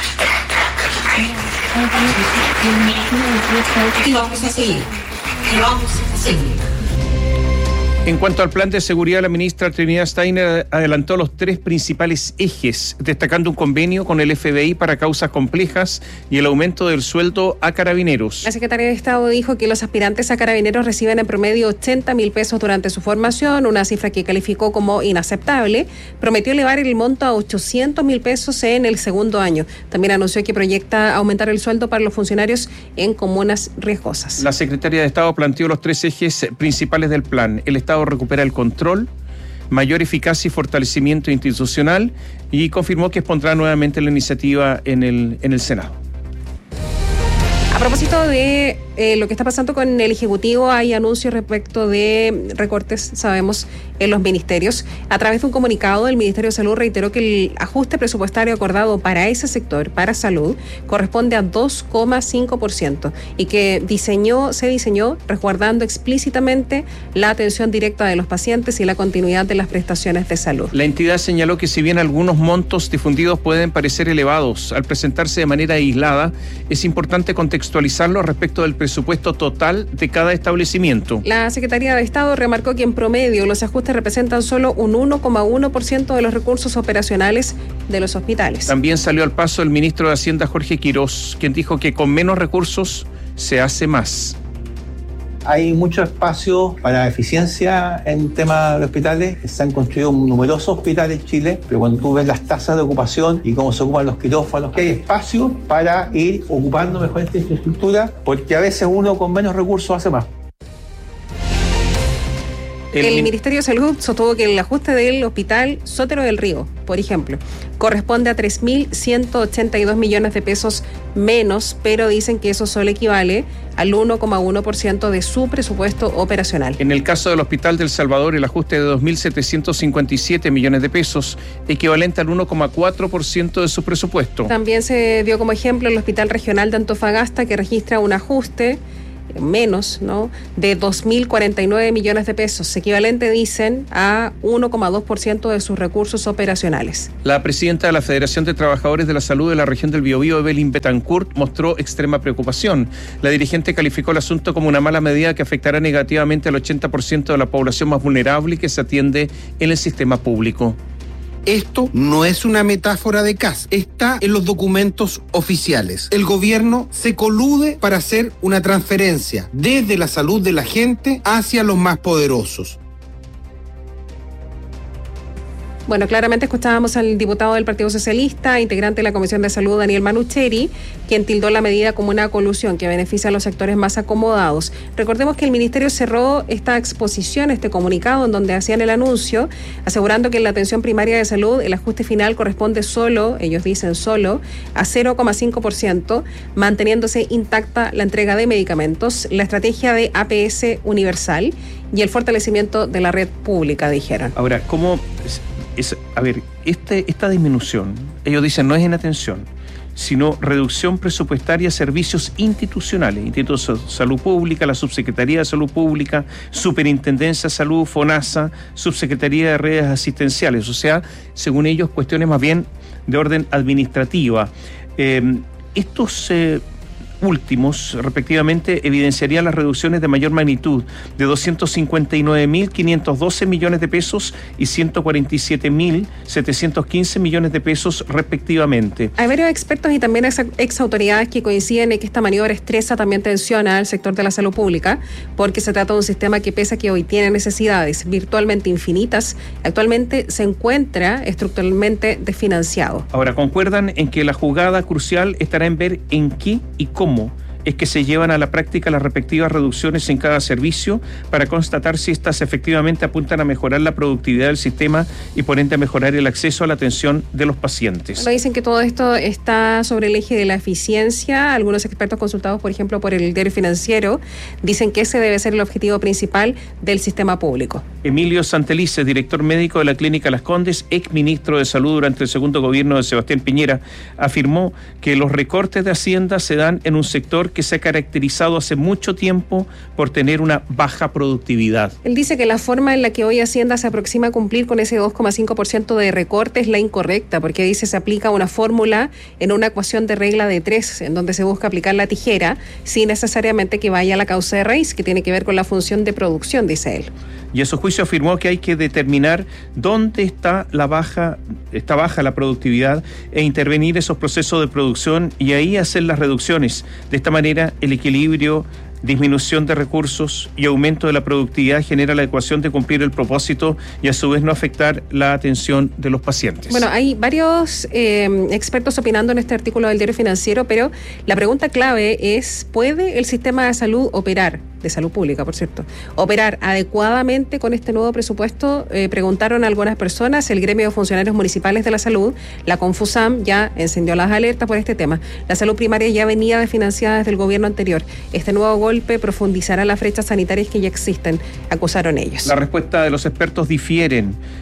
Y vamos a seguir, y vamos a seguir. En cuanto al plan de seguridad, la ministra Trinidad Steiner adelantó los tres principales ejes, destacando un convenio con el F B I para causas complejas y el aumento del sueldo a carabineros. La secretaria de Estado dijo que los aspirantes a carabineros reciben en promedio ochenta mil pesos durante su formación, una cifra que calificó como inaceptable. Prometió elevar el monto a ochocientos mil pesos en el segundo año. También anunció que proyecta aumentar el sueldo para los funcionarios en comunas riesgosas. La secretaria de Estado planteó los tres ejes principales del plan. El Estado recupera el control, mayor eficacia y fortalecimiento institucional, y confirmó que expondrá nuevamente la iniciativa en el, en el Senado. A propósito de eh, lo que está pasando con el Ejecutivo, hay anuncios respecto de recortes, sabemos, en los ministerios. A través de un comunicado, el Ministerio de Salud reiteró que el ajuste presupuestario acordado para ese sector, para salud, corresponde a dos coma cinco por ciento y que diseñó, se diseñó resguardando explícitamente la atención directa de los pacientes y la continuidad de las prestaciones de salud. La entidad señaló que si bien algunos montos difundidos pueden parecer elevados al presentarse de manera aislada, es importante contextualizar contextualizarlo respecto del presupuesto total de cada establecimiento. La Secretaría de Estado remarcó que en promedio los ajustes representan solo un uno coma uno por ciento de los recursos operacionales de los hospitales. También salió al paso el ministro de Hacienda, Jorge Quirós, quien dijo que con menos recursos se hace más. Hay mucho espacio para eficiencia en temas de hospitales. Se han construido numerosos hospitales en Chile, pero cuando tú ves las tasas de ocupación y cómo se ocupan los quirófanos, que hay espacio para ir ocupando mejor esta infraestructura, porque a veces uno con menos recursos hace más. El, el Ministerio de Salud sostuvo que el ajuste del hospital Sotero del Río, por ejemplo, corresponde a tres mil ciento ochenta y dos millones de pesos menos, pero dicen que eso solo equivale al uno coma uno por ciento de su presupuesto operacional. En el caso del Hospital del Salvador, el ajuste de dos mil setecientos cincuenta y siete millones de pesos, equivalente al uno coma cuatro por ciento de su presupuesto. También se dio como ejemplo el Hospital Regional de Antofagasta, que registra un ajuste menos, ¿no?, de dos mil cuarenta y nueve millones de pesos, equivalente, dicen, a uno coma dos por ciento de sus recursos operacionales. La presidenta de la Federación de Trabajadores de la Salud de la región del Biobío, Evelyn Betancourt, mostró extrema preocupación. La dirigente calificó el asunto como una mala medida que afectará negativamente al ochenta por ciento de la población más vulnerable y que se atiende en el sistema público. Esto no es una metáfora de caso, está en los documentos oficiales. El gobierno se colude para hacer una transferencia desde la salud de la gente hacia los más poderosos. Bueno, claramente escuchábamos al diputado del Partido Socialista, integrante de la Comisión de Salud, Daniel Manucheri, quien tildó la medida como una colusión que beneficia a los sectores más acomodados. Recordemos que el Ministerio cerró esta exposición, este comunicado, en donde hacían el anuncio, asegurando que en la atención primaria de salud el ajuste final corresponde solo, ellos dicen solo, a cero coma cinco por ciento, manteniéndose intacta la entrega de medicamentos, la estrategia de A P S universal y el fortalecimiento de la red pública, dijeron. Ahora, ¿cómo...? Es, a ver, este, esta disminución, ellos dicen, no es en atención, sino reducción presupuestaria a servicios institucionales, Instituto de Salud Pública, la Subsecretaría de Salud Pública, Superintendencia de Salud, FONASA, Subsecretaría de Redes Asistenciales, o sea, según ellos, cuestiones más bien de orden administrativa. Eh, estos... Eh, últimos, respectivamente, evidenciarían las reducciones de mayor magnitud de doscientos cincuenta y nueve mil quinientos doce millones de pesos y ciento cuarenta y siete mil setecientos quince millones de pesos, respectivamente. Hay varios expertos y también ex, ex autoridades que coinciden en que esta maniobra estresa también tensiona al sector de la salud pública, porque se trata de un sistema que, pese a que hoy tiene necesidades virtualmente infinitas, actualmente se encuentra estructuralmente desfinanciado. Ahora, concuerdan en que la jugada crucial estará en ver en qué y cómo es que se llevan a la práctica las respectivas reducciones en cada servicio para constatar si éstas efectivamente apuntan a mejorar la productividad del sistema y por ende a mejorar el acceso a la atención de los pacientes. Bueno, dicen que todo esto está sobre el eje de la eficiencia. Algunos expertos consultados, por ejemplo, por el Diario Financiero, dicen que ese debe ser el objetivo principal del sistema público. Emilio Santelice, director médico de la Clínica Las Condes, ex ministro de Salud durante el segundo gobierno de Sebastián Piñera, afirmó que los recortes de Hacienda se dan en un sector que se ha caracterizado hace mucho tiempo por tener una baja productividad. Él dice que la forma en la que hoy Hacienda se aproxima a cumplir con ese dos coma cinco por ciento de recorte es la incorrecta, porque dice se aplica una fórmula en una ecuación de regla de tres, en donde se busca aplicar la tijera sin necesariamente que vaya a la causa de raíz, que tiene que ver con la función de producción, dice él. Y a su juicio afirmó que hay que determinar dónde está la baja, está baja la productividad e intervenir esos procesos de producción y ahí hacer las reducciones. De esta manera, el equilibrio, disminución de recursos y aumento de la productividad genera la ecuación de cumplir el propósito y a su vez no afectar la atención de los pacientes. Bueno, hay varios eh, expertos opinando en este artículo del Diario Financiero, pero la pregunta clave es, ¿puede el sistema de salud operar, de salud pública, por cierto, operar adecuadamente con este nuevo presupuesto? Eh, preguntaron a algunas personas. El gremio de funcionarios municipales de la salud, la Confusam, ya encendió las alertas por este tema. La salud primaria ya venía desfinanciada desde el gobierno anterior. Este nuevo golpe profundizará las brechas sanitarias que ya existen, acusaron ellos. La respuesta de los expertos difieren.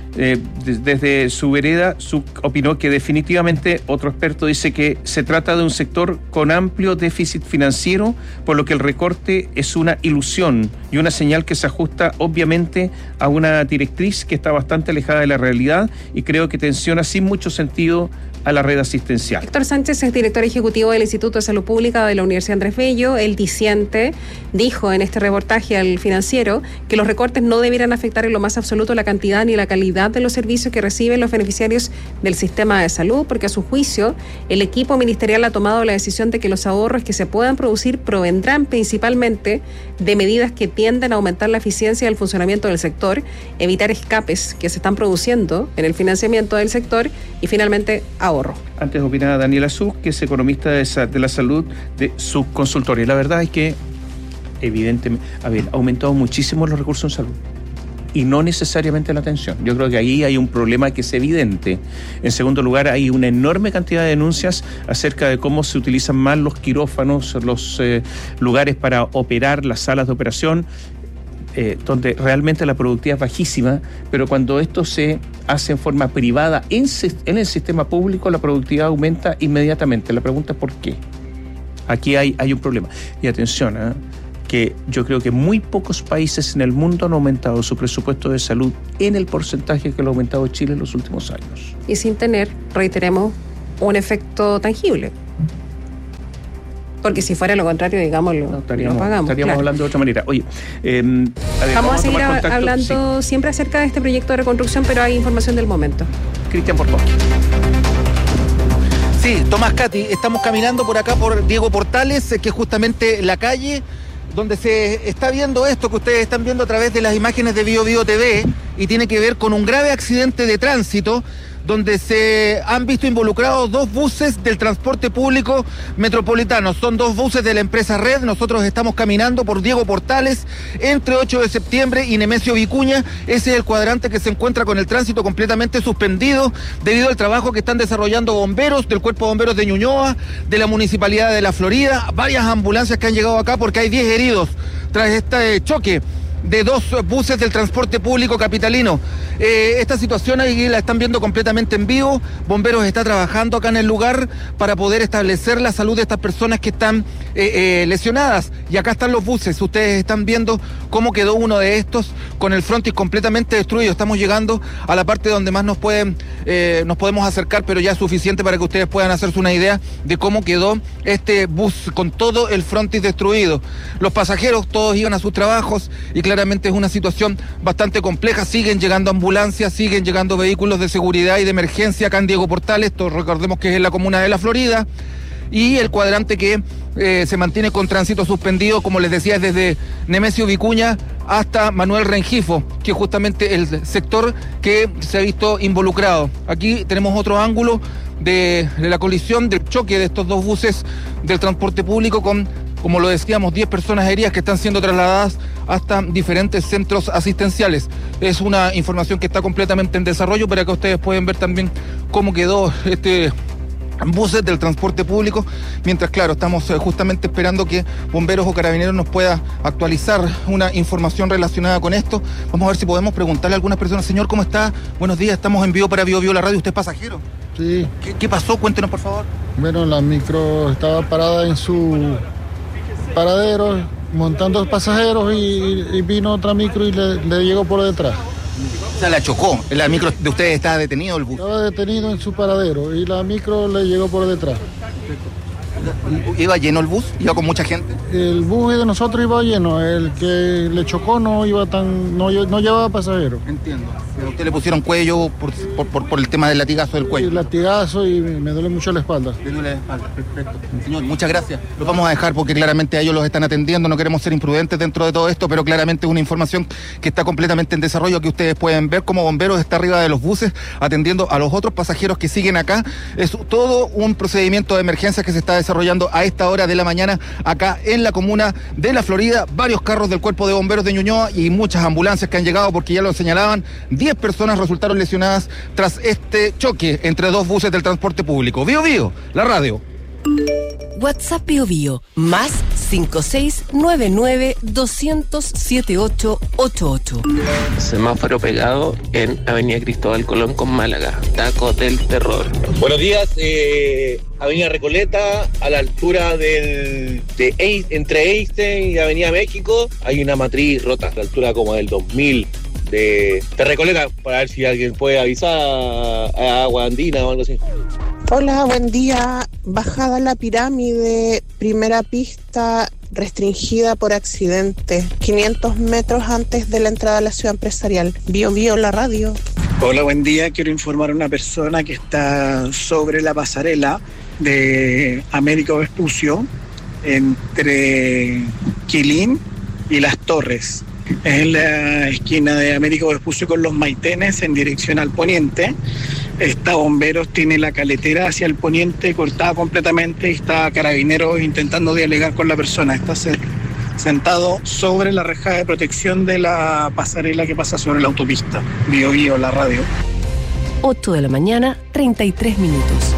Eh, desde su vereda, su, opinó que definitivamente, otro experto dice que se trata de un sector con amplio déficit financiero, por lo que el recorte es una ilusión y una señal que se ajusta obviamente a una directriz que está bastante alejada de la realidad y creo que tensiona sin mucho sentido a la red asistencial. Héctor Sánchez es director ejecutivo del Instituto de Salud Pública de la Universidad Andrés Bello. El diciente dijo en este reportaje al Financiero que los recortes no debieran afectar en lo más absoluto la cantidad ni la calidad de los servicios que reciben los beneficiarios del sistema de salud, porque a su juicio el equipo ministerial ha tomado la decisión de que los ahorros que se puedan producir provendrán principalmente de medidas que tienden a aumentar la eficiencia del funcionamiento del sector, evitar escapes que se están produciendo en el financiamiento del sector y finalmente ahorro. Antes opinaba Daniela Sus, que es economista de, esa, de la salud de su consultorio. La verdad es que evidentemente, a ver, ha aumentado muchísimo los recursos en salud y no necesariamente la atención. Yo creo que ahí hay un problema que es evidente. En segundo lugar, hay una enorme cantidad de denuncias acerca de cómo se utilizan mal los quirófanos, los eh, lugares para operar, las salas de operación, eh, donde realmente la productividad es bajísima, pero cuando esto se hace en forma privada en, en el sistema público, la productividad aumenta inmediatamente. La pregunta es ¿por qué? Aquí hay, hay un problema. Y atención, ¿eh? que yo creo que muy pocos países en el mundo han aumentado su presupuesto de salud en el porcentaje que lo ha aumentado Chile en los últimos años. Y sin tener, reiteremos, un efecto tangible. Porque si fuera lo contrario, digamos, lo, no, estaríamos, lo pagamos. Estaríamos claro. hablando de otra manera. Oye, eh, a ver, vamos, vamos a seguir a hablando sí. siempre acerca de este proyecto de reconstrucción, pero hay información del momento. Cristian, por favor. Sí, Tomás, Katy, estamos caminando por acá por Diego Portales, que es justamente la calle donde se está viendo esto que ustedes están viendo a través de las imágenes de Bio Bio T V y tiene que ver con un grave accidente de tránsito donde se han visto involucrados dos buses del transporte público metropolitano. Son dos buses de la empresa Red. Nosotros estamos caminando por Diego Portales entre ocho de septiembre y Nemesio Vicuña. Ese es el cuadrante que se encuentra con el tránsito completamente suspendido debido al trabajo que están desarrollando bomberos del Cuerpo de Bomberos de Ñuñoa, de la Municipalidad de La Florida, varias ambulancias que han llegado acá porque hay diez heridos tras este choque de dos buses del transporte público capitalino. Eh, esta situación ahí la están viendo completamente en vivo. Bomberos está trabajando acá en el lugar para poder establecer la salud de estas personas que están eh, eh, lesionadas. Y acá están los buses. Ustedes están viendo cómo quedó uno de estos con el frontis completamente destruido. Estamos llegando a la parte donde más nos pueden eh, nos podemos acercar, pero ya es suficiente para que ustedes puedan hacerse una idea de cómo quedó este bus con todo el frontis destruido. Los pasajeros todos iban a sus trabajos y claramente es una situación bastante compleja. Siguen llegando ambulancias, siguen llegando vehículos de seguridad y de emergencia acá en Diego Portales. Esto recordemos que es en la comuna de La Florida. Y el cuadrante que eh, se mantiene con tránsito suspendido, como les decía, es desde Nemesio Vicuña hasta Manuel Rengifo, que es justamente el sector que se ha visto involucrado. Aquí tenemos otro ángulo de, de la colisión, del choque de estos dos buses del transporte público con, como lo decíamos, diez personas heridas que están siendo trasladadas hasta diferentes centros asistenciales. Es una información que está completamente en desarrollo para que ustedes puedan ver también cómo quedó este buses del transporte público, mientras claro, estamos justamente esperando que bomberos o carabineros nos pueda actualizar una información relacionada con esto. Vamos a ver si podemos preguntarle a algunas personas. Señor, ¿cómo está? Buenos días, estamos en vivo para Bio Bio la radio. ¿Usted es pasajero? Sí. ¿Qué, qué pasó? Cuéntenos, por favor. Bueno, la micro estaba parada en su paradero montando pasajeros y, y vino otra micro y le, le llegó por detrás. O sea, la chocó. La micro de ustedes está detenido, el bus. Estaba detenido en su paradero y la micro le llegó por detrás. ¿Iba lleno el bus? ¿Iba con mucha gente? El bus de nosotros iba lleno. El que le chocó no iba tan, no, no llevaba pasajeros. Entiendo. ¿A usted le pusieron cuello por, por, por, por el tema del latigazo del cuello? Sí, latigazo y me duele mucho la espalda. Le duele la espalda, perfecto. Señor, muchas gracias. Los vamos a dejar porque claramente a ellos los están atendiendo. No queremos ser imprudentes dentro de todo esto, pero claramente es una información que está completamente en desarrollo, que ustedes pueden ver como bomberos está arriba de los buses atendiendo a los otros pasajeros que siguen acá. Es todo un procedimiento de emergencia que se está desarrollando a esta hora de la mañana acá en la comuna de La Florida. Varios carros del Cuerpo de Bomberos de Ñuñoa y muchas ambulancias que han llegado porque ya lo señalaban. diez personas resultaron lesionadas tras este choque entre dos buses del transporte público. Bio Bio, la radio. WhatsApp Bio Bio, más cinco seis nueve nueve dos cero cero siete ocho ocho ocho. Semáforo pegado en Avenida Cristóbal Colón con Málaga. Taco del terror. Buenos días, eh, Avenida Recoleta, a la altura del, de Eis, entre Einstein y Avenida México, hay una matriz rota, a la altura como del dos mil de, de Recoleta, para ver si alguien puede avisar a, a Agua Andina o algo así. Hola, buen día. Bajada la pirámide, primera pista restringida por accidente, quinientos metros antes de la entrada a la ciudad empresarial. Bio Bio, la radio. Hola, buen día. Quiero informar a una persona que está sobre la pasarela de Américo Vespucio, entre Quilín y Las Torres. Es en la esquina de Américo Vespucio con los Maitenes en dirección al poniente. Está Bomberos, tiene la caletera hacia el poniente cortada completamente y está Carabineros intentando dialogar con la persona. Está sentado sobre la reja de protección de la pasarela que pasa sobre la autopista. Bio Bio, la radio. ocho de la mañana, treinta y tres minutos.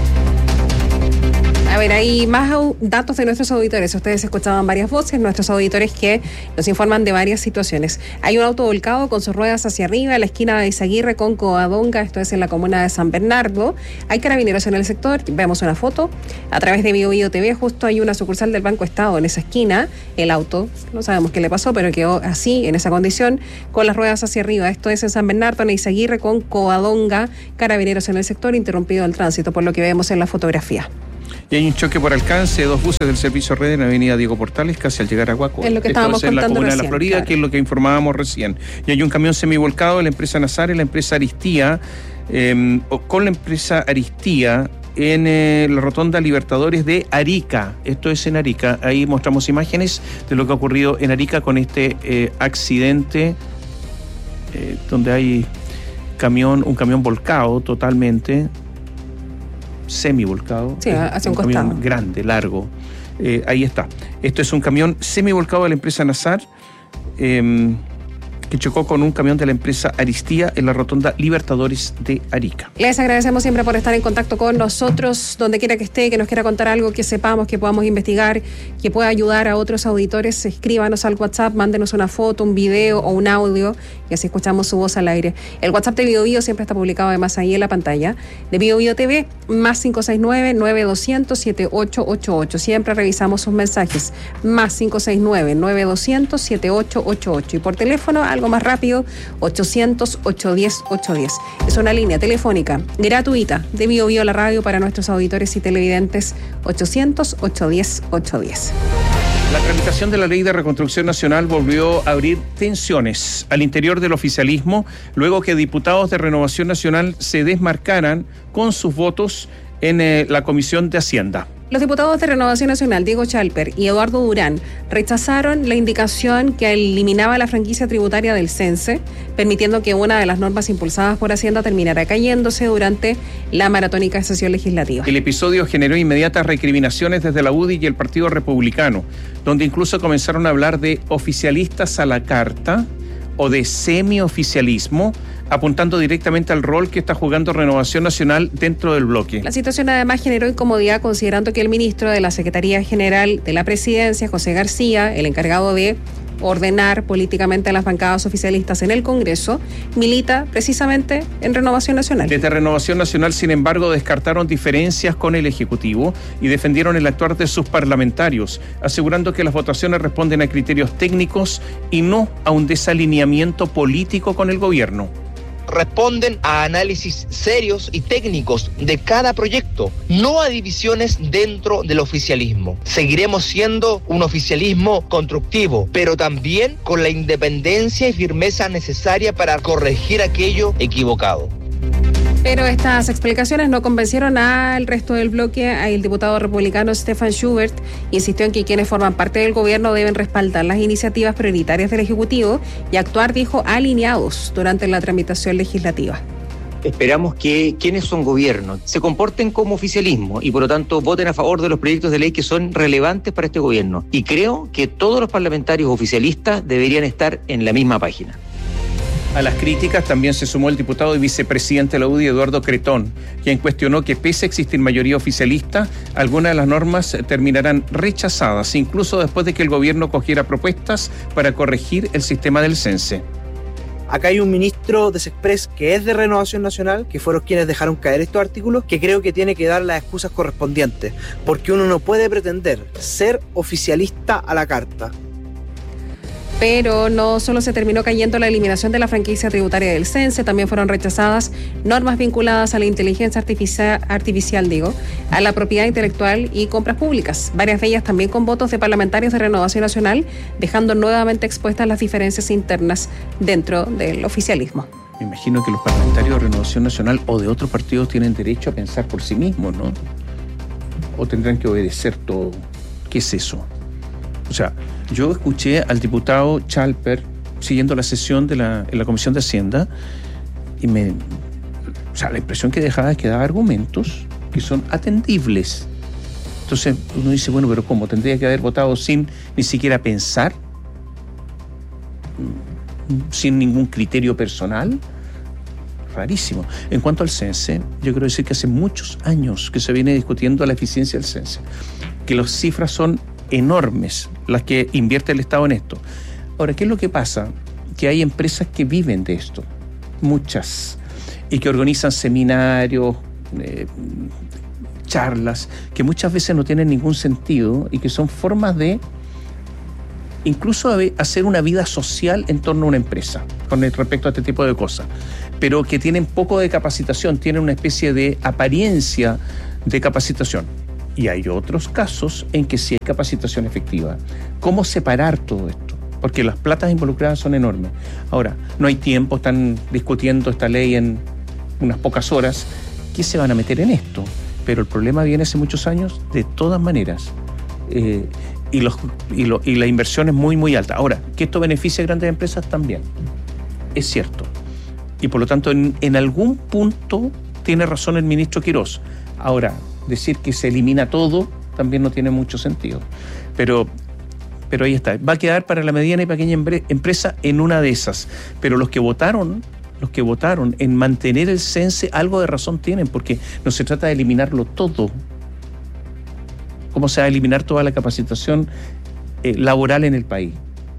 A ver, hay más au- datos de nuestros auditores. Ustedes escuchaban varias voces, nuestros auditores que nos informan de varias situaciones. Hay un auto volcado con sus ruedas hacia arriba en la esquina de Izaguirre con Covadonga, esto es en la comuna de San Bernardo. Hay carabineros en el sector, vemos una foto. A través de Bio Bio T V, justo hay una sucursal del Banco Estado en esa esquina. El auto, no sabemos qué le pasó, pero quedó así, en esa condición, con las ruedas hacia arriba. Esto es en San Bernardo, en Izaguirre con Covadonga, carabineros en el sector, interrumpido el tránsito, por lo que vemos en la fotografía. Y hay un choque por alcance de dos buses del servicio Red en la avenida Diego Portales, casi al llegar a Guaco. Es lo que Esto estábamos es en la contando comuna de recién, La Florida, claro. que es lo que informábamos recién. Y hay un camión semivolcado de la empresa Nazar y la empresa Aristía, eh, con la empresa Aristía en eh, la rotonda Libertadores de Arica. Esto es en Arica. Ahí mostramos imágenes de lo que ha ocurrido en Arica con este eh, accidente eh, donde hay camión, un camión volcado totalmente, semivolcado. Sí, hacia un camión costado. grande, largo. Eh, ahí está. Esto es un camión semivolcado de la empresa Nazar, eh, que chocó con un camión de la empresa Aristía en la rotonda Libertadores de Arica. Les agradecemos siempre por estar en contacto con nosotros, donde quiera que esté, que nos quiera contar algo, que sepamos, que podamos investigar, que pueda ayudar a otros auditores. Escríbanos al WhatsApp, mándenos una foto, un video o un audio y así escuchamos su voz al aire. El WhatsApp de Bio Bio siempre está publicado además ahí en la pantalla de Bio Bio T V, más cinco seis nueve, nueve dos cero cero, siete ocho ocho ocho. Siempre revisamos sus mensajes, más cinco seis nueve, nueve dos cero cero, siete ocho ocho ocho. Y por teléfono, algo más rápido, ochocientos, ochocientos diez, ochocientos diez. Es una línea telefónica gratuita de Bio Bio la radio para nuestros auditores y televidentes, ochocientos, ochocientos diez, ochocientos diez. La tramitación de la Ley de Reconstrucción Nacional volvió a abrir tensiones al interior del oficialismo, luego que diputados de Renovación Nacional se desmarcaran con sus votos en eh, la Comisión de Hacienda. Los diputados de Renovación Nacional, Diego Chalper y Eduardo Durán, rechazaron la indicación que eliminaba la franquicia tributaria del CENSE, permitiendo que una de las normas impulsadas por Hacienda terminara cayéndose durante la maratónica sesión legislativa. El episodio generó inmediatas recriminaciones desde la U D I y el Partido Republicano, donde incluso comenzaron a hablar de oficialistas a la carta o de semioficialismo, apuntando directamente al rol que está jugando Renovación Nacional dentro del bloque. La situación además generó incomodidad considerando que el ministro de la Secretaría General de la Presidencia, José García, el encargado de ordenar políticamente a las bancadas oficialistas en el Congreso, milita precisamente en Renovación Nacional. Desde Renovación Nacional, sin embargo, descartaron diferencias con el Ejecutivo y defendieron el actuar de sus parlamentarios, asegurando que las votaciones responden a criterios técnicos y no a un desalineamiento político con el gobierno. Responden a análisis serios y técnicos de cada proyecto, no a divisiones dentro del oficialismo. Seguiremos siendo un oficialismo constructivo, pero también con la independencia y firmeza necesaria para corregir aquello equivocado. Pero estas explicaciones no convencieron al resto del bloque. El diputado republicano Stefan Schubert insistió en que quienes forman parte del gobierno deben respaldar las iniciativas prioritarias del Ejecutivo y actuar, dijo, alineados durante la tramitación legislativa. Esperamos que quienes son gobierno se comporten como oficialismo y por lo tanto voten a favor de los proyectos de ley que son relevantes para este gobierno. Y creo que todos los parlamentarios oficialistas deberían estar en la misma página. A las críticas también se sumó el diputado y vicepresidente de la U D I, Eduardo Cretón, quien cuestionó que pese a existir mayoría oficialista, algunas de las normas terminarán rechazadas, incluso después de que el gobierno cogiera propuestas para corregir el sistema del cense. Acá hay un ministro de Sexpress que es de Renovación Nacional, que fueron quienes dejaron caer estos artículos, que creo que tiene que dar las excusas correspondientes, porque uno no puede pretender ser oficialista a la carta. Pero no solo se terminó cayendo la eliminación de la franquicia tributaria del cense, también fueron rechazadas normas vinculadas a la inteligencia artificial, artificial digo, a la propiedad intelectual y compras públicas. Varias de ellas también con votos de parlamentarios de Renovación Nacional, dejando nuevamente expuestas las diferencias internas dentro del oficialismo. Me imagino que los parlamentarios de Renovación Nacional o de otros partidos tienen derecho a pensar por sí mismos, ¿no? O tendrán que obedecer todo. ¿Qué es eso? O sea, yo escuché al diputado Chalper siguiendo la sesión de la, en la Comisión de Hacienda y me, o sea, la impresión que dejaba es que daba argumentos que son atendibles. Entonces uno dice, bueno, pero ¿cómo? ¿Tendría que haber votado sin ni siquiera pensar? ¿Sin ningún criterio personal? Rarísimo. En cuanto al cense, yo quiero decir que hace muchos años que se viene discutiendo la eficiencia del cense, que las cifras son enormes las que invierte el Estado en esto. Ahora, ¿qué es lo que pasa? Que hay empresas que viven de esto, muchas, y que organizan seminarios, eh, charlas, que muchas veces no tienen ningún sentido y que son formas de incluso hacer una vida social en torno a una empresa con respecto a este tipo de cosas, pero que tienen poco de capacitación, tienen una especie de apariencia de capacitación. Y hay otros casos en que sí hay capacitación efectiva. ¿Cómo separar todo esto? Porque las platas involucradas son enormes. Ahora, no hay tiempo, están discutiendo esta ley en unas pocas horas. ¿Qué se van a meter en esto? Pero el problema viene hace muchos años de todas maneras. Eh, y, los, y, lo, y la inversión es muy, muy alta. Ahora, que esto beneficia a grandes empresas también. Es cierto. Y por lo tanto, en, en algún punto tiene razón el ministro Quirós. Ahora, decir que se elimina todo también no tiene mucho sentido. Pero, pero ahí está. Va a quedar para la mediana y pequeña empresa en una de esas. Pero los que votaron, los que votaron en mantener el cense, algo de razón tienen, porque no se trata de eliminarlo todo. ¿Cómo se va a eliminar toda la capacitación eh, laboral en el país?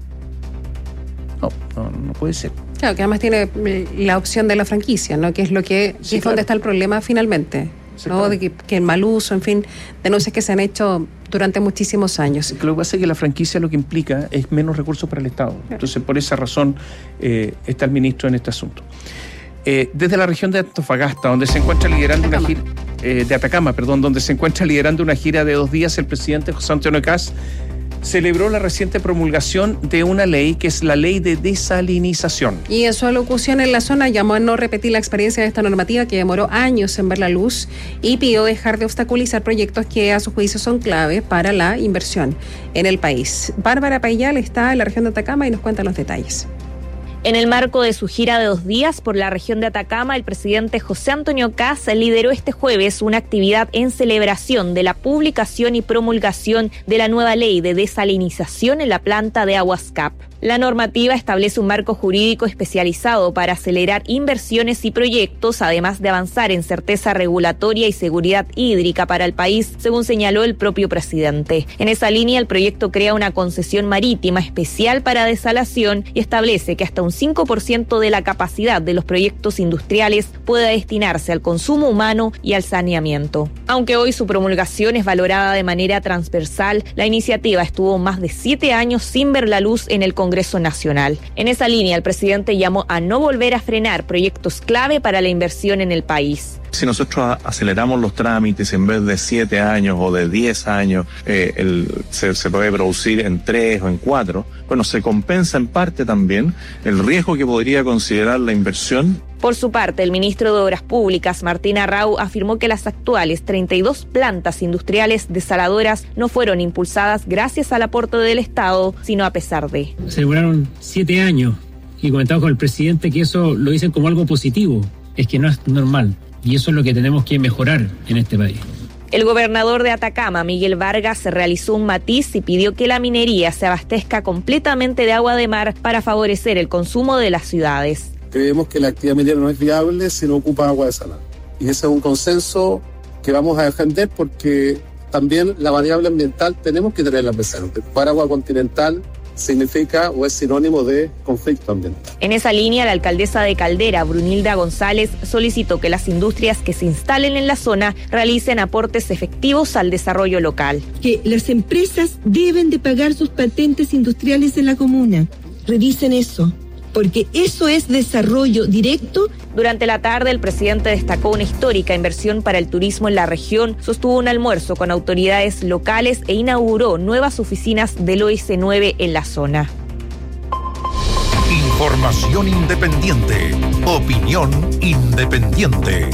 No, no, no puede ser. Claro, que además tiene la opción de la franquicia, ¿no? Que es lo que sí, es claro. Donde está el problema finalmente. Sí, ¿no? Claro. De que, que el mal uso, en fin, denuncias que se han hecho durante muchísimos años. Lo que pasa es que la franquicia lo que implica es menos recursos para el Estado. Claro. Entonces, por esa razón eh, está el ministro en este asunto. Eh, desde la región de Antofagasta, donde se encuentra liderando Atacama. una gira eh, de Atacama, perdón, donde se encuentra liderando una gira de dos días, el presidente José Antonio Kast celebró la reciente promulgación de una ley que es la ley de desalinización. Y en su alocución en la zona llamó a no repetir la experiencia de esta normativa que demoró años en ver la luz y pidió dejar de obstaculizar proyectos que a su juicio son clave para la inversión en el país. Bárbara Payal está en la región de Atacama y nos cuenta los detalles. En el marco de su gira de dos días por la región de Atacama, el presidente José Antonio Kast lideró este jueves una actividad en celebración de la publicación y promulgación de la nueva ley de desalinización en la planta de Aguas Cap. La normativa establece un marco jurídico especializado para acelerar inversiones y proyectos, además de avanzar en certeza regulatoria y seguridad hídrica para el país, según señaló el propio presidente. En esa línea, el proyecto crea una concesión marítima especial para desalación y establece que hasta un cinco por ciento de la capacidad de los proyectos industriales pueda destinarse al consumo humano y al saneamiento. Aunque hoy su promulgación es valorada de manera transversal, la iniciativa estuvo más de siete años sin ver la luz en el Congreso Congreso Nacional. En esa línea, el presidente llamó a no volver a frenar proyectos clave para la inversión en el país. Si nosotros aceleramos los trámites en vez de siete años o de diez años, eh, el, se, se puede producir en tres o en cuatro, bueno, se compensa en parte también el riesgo que podría considerar la inversión. Por su parte, el ministro de Obras Públicas, Martín Arrau, afirmó que las actuales treinta y dos plantas industriales desaladoras no fueron impulsadas gracias al aporte del Estado, sino a pesar de. Se demoraron siete años y comentamos con el presidente que eso lo dicen como algo positivo. Es que no es normal y eso es lo que tenemos que mejorar en este país. El gobernador de Atacama, Miguel Vargas, realizó un matiz y pidió que la minería se abastezca completamente de agua de mar para favorecer el consumo de las ciudades. creemos que la actividad minera no es viable si no ocupa agua desalada. Y ese es un consenso que vamos a defender porque también la variable ambiental tenemos que tenerla presente. Ocupar agua continental significa o es sinónimo de conflicto ambiental. En esa línea, la alcaldesa de Caldera, Brunilda González, solicitó que las industrias que se instalen en la zona realicen aportes efectivos al desarrollo local. Que las empresas deben de pagar sus patentes industriales en la comuna. Revisen eso, porque eso es desarrollo directo. Durante la tarde, el presidente destacó una histórica inversión para el turismo en la región, sostuvo un almuerzo con autoridades locales e inauguró nuevas oficinas del O S nueve en la zona. Información independiente, opinión independiente.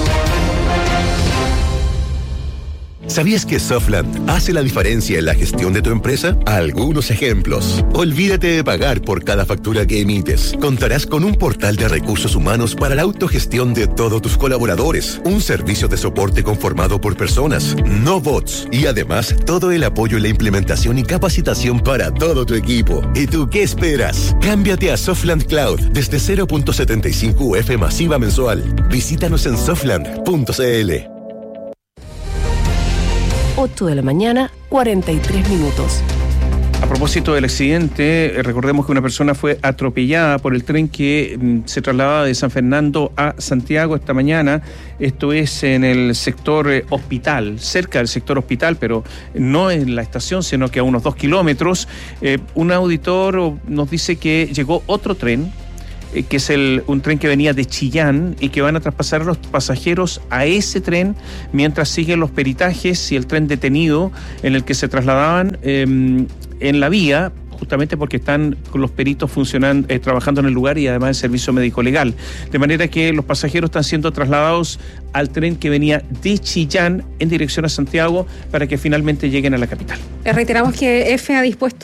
¿Sabías que Softland hace la diferencia en la gestión de tu empresa? Algunos ejemplos. Olvídate de pagar por cada factura que emites. Contarás con un portal de recursos humanos para la autogestión de todos tus colaboradores. Un servicio de soporte conformado por personas, no bots. Y además, todo el apoyo en la implementación y capacitación para todo tu equipo. ¿Y tú qué esperas? Cámbiate a Softland Cloud desde cero punto setenta y cinco U F masiva mensual. Visítanos en softland punto c l. ocho de la mañana, cuarenta y tres minutos. A propósito del accidente, recordemos que una persona fue atropellada por el tren que mm, se trasladaba de San Fernando a Santiago esta mañana. Esto es en el sector eh, hospital, cerca del sector hospital, pero no en la estación, sino que a unos dos kilómetros. Eh, un auditor nos dice que llegó otro tren, que es el, un tren que venía de Chillán y que van a traspasar a los pasajeros a ese tren mientras siguen los peritajes y el tren detenido en el que se trasladaban eh, en la vía, justamente porque están con los peritos funcionando, eh, trabajando en el lugar y además el servicio médico legal. De manera que los pasajeros están siendo trasladados al tren que venía de Chillán en dirección a Santiago para que finalmente lleguen a la capital. Reiteramos que F ha dispuesto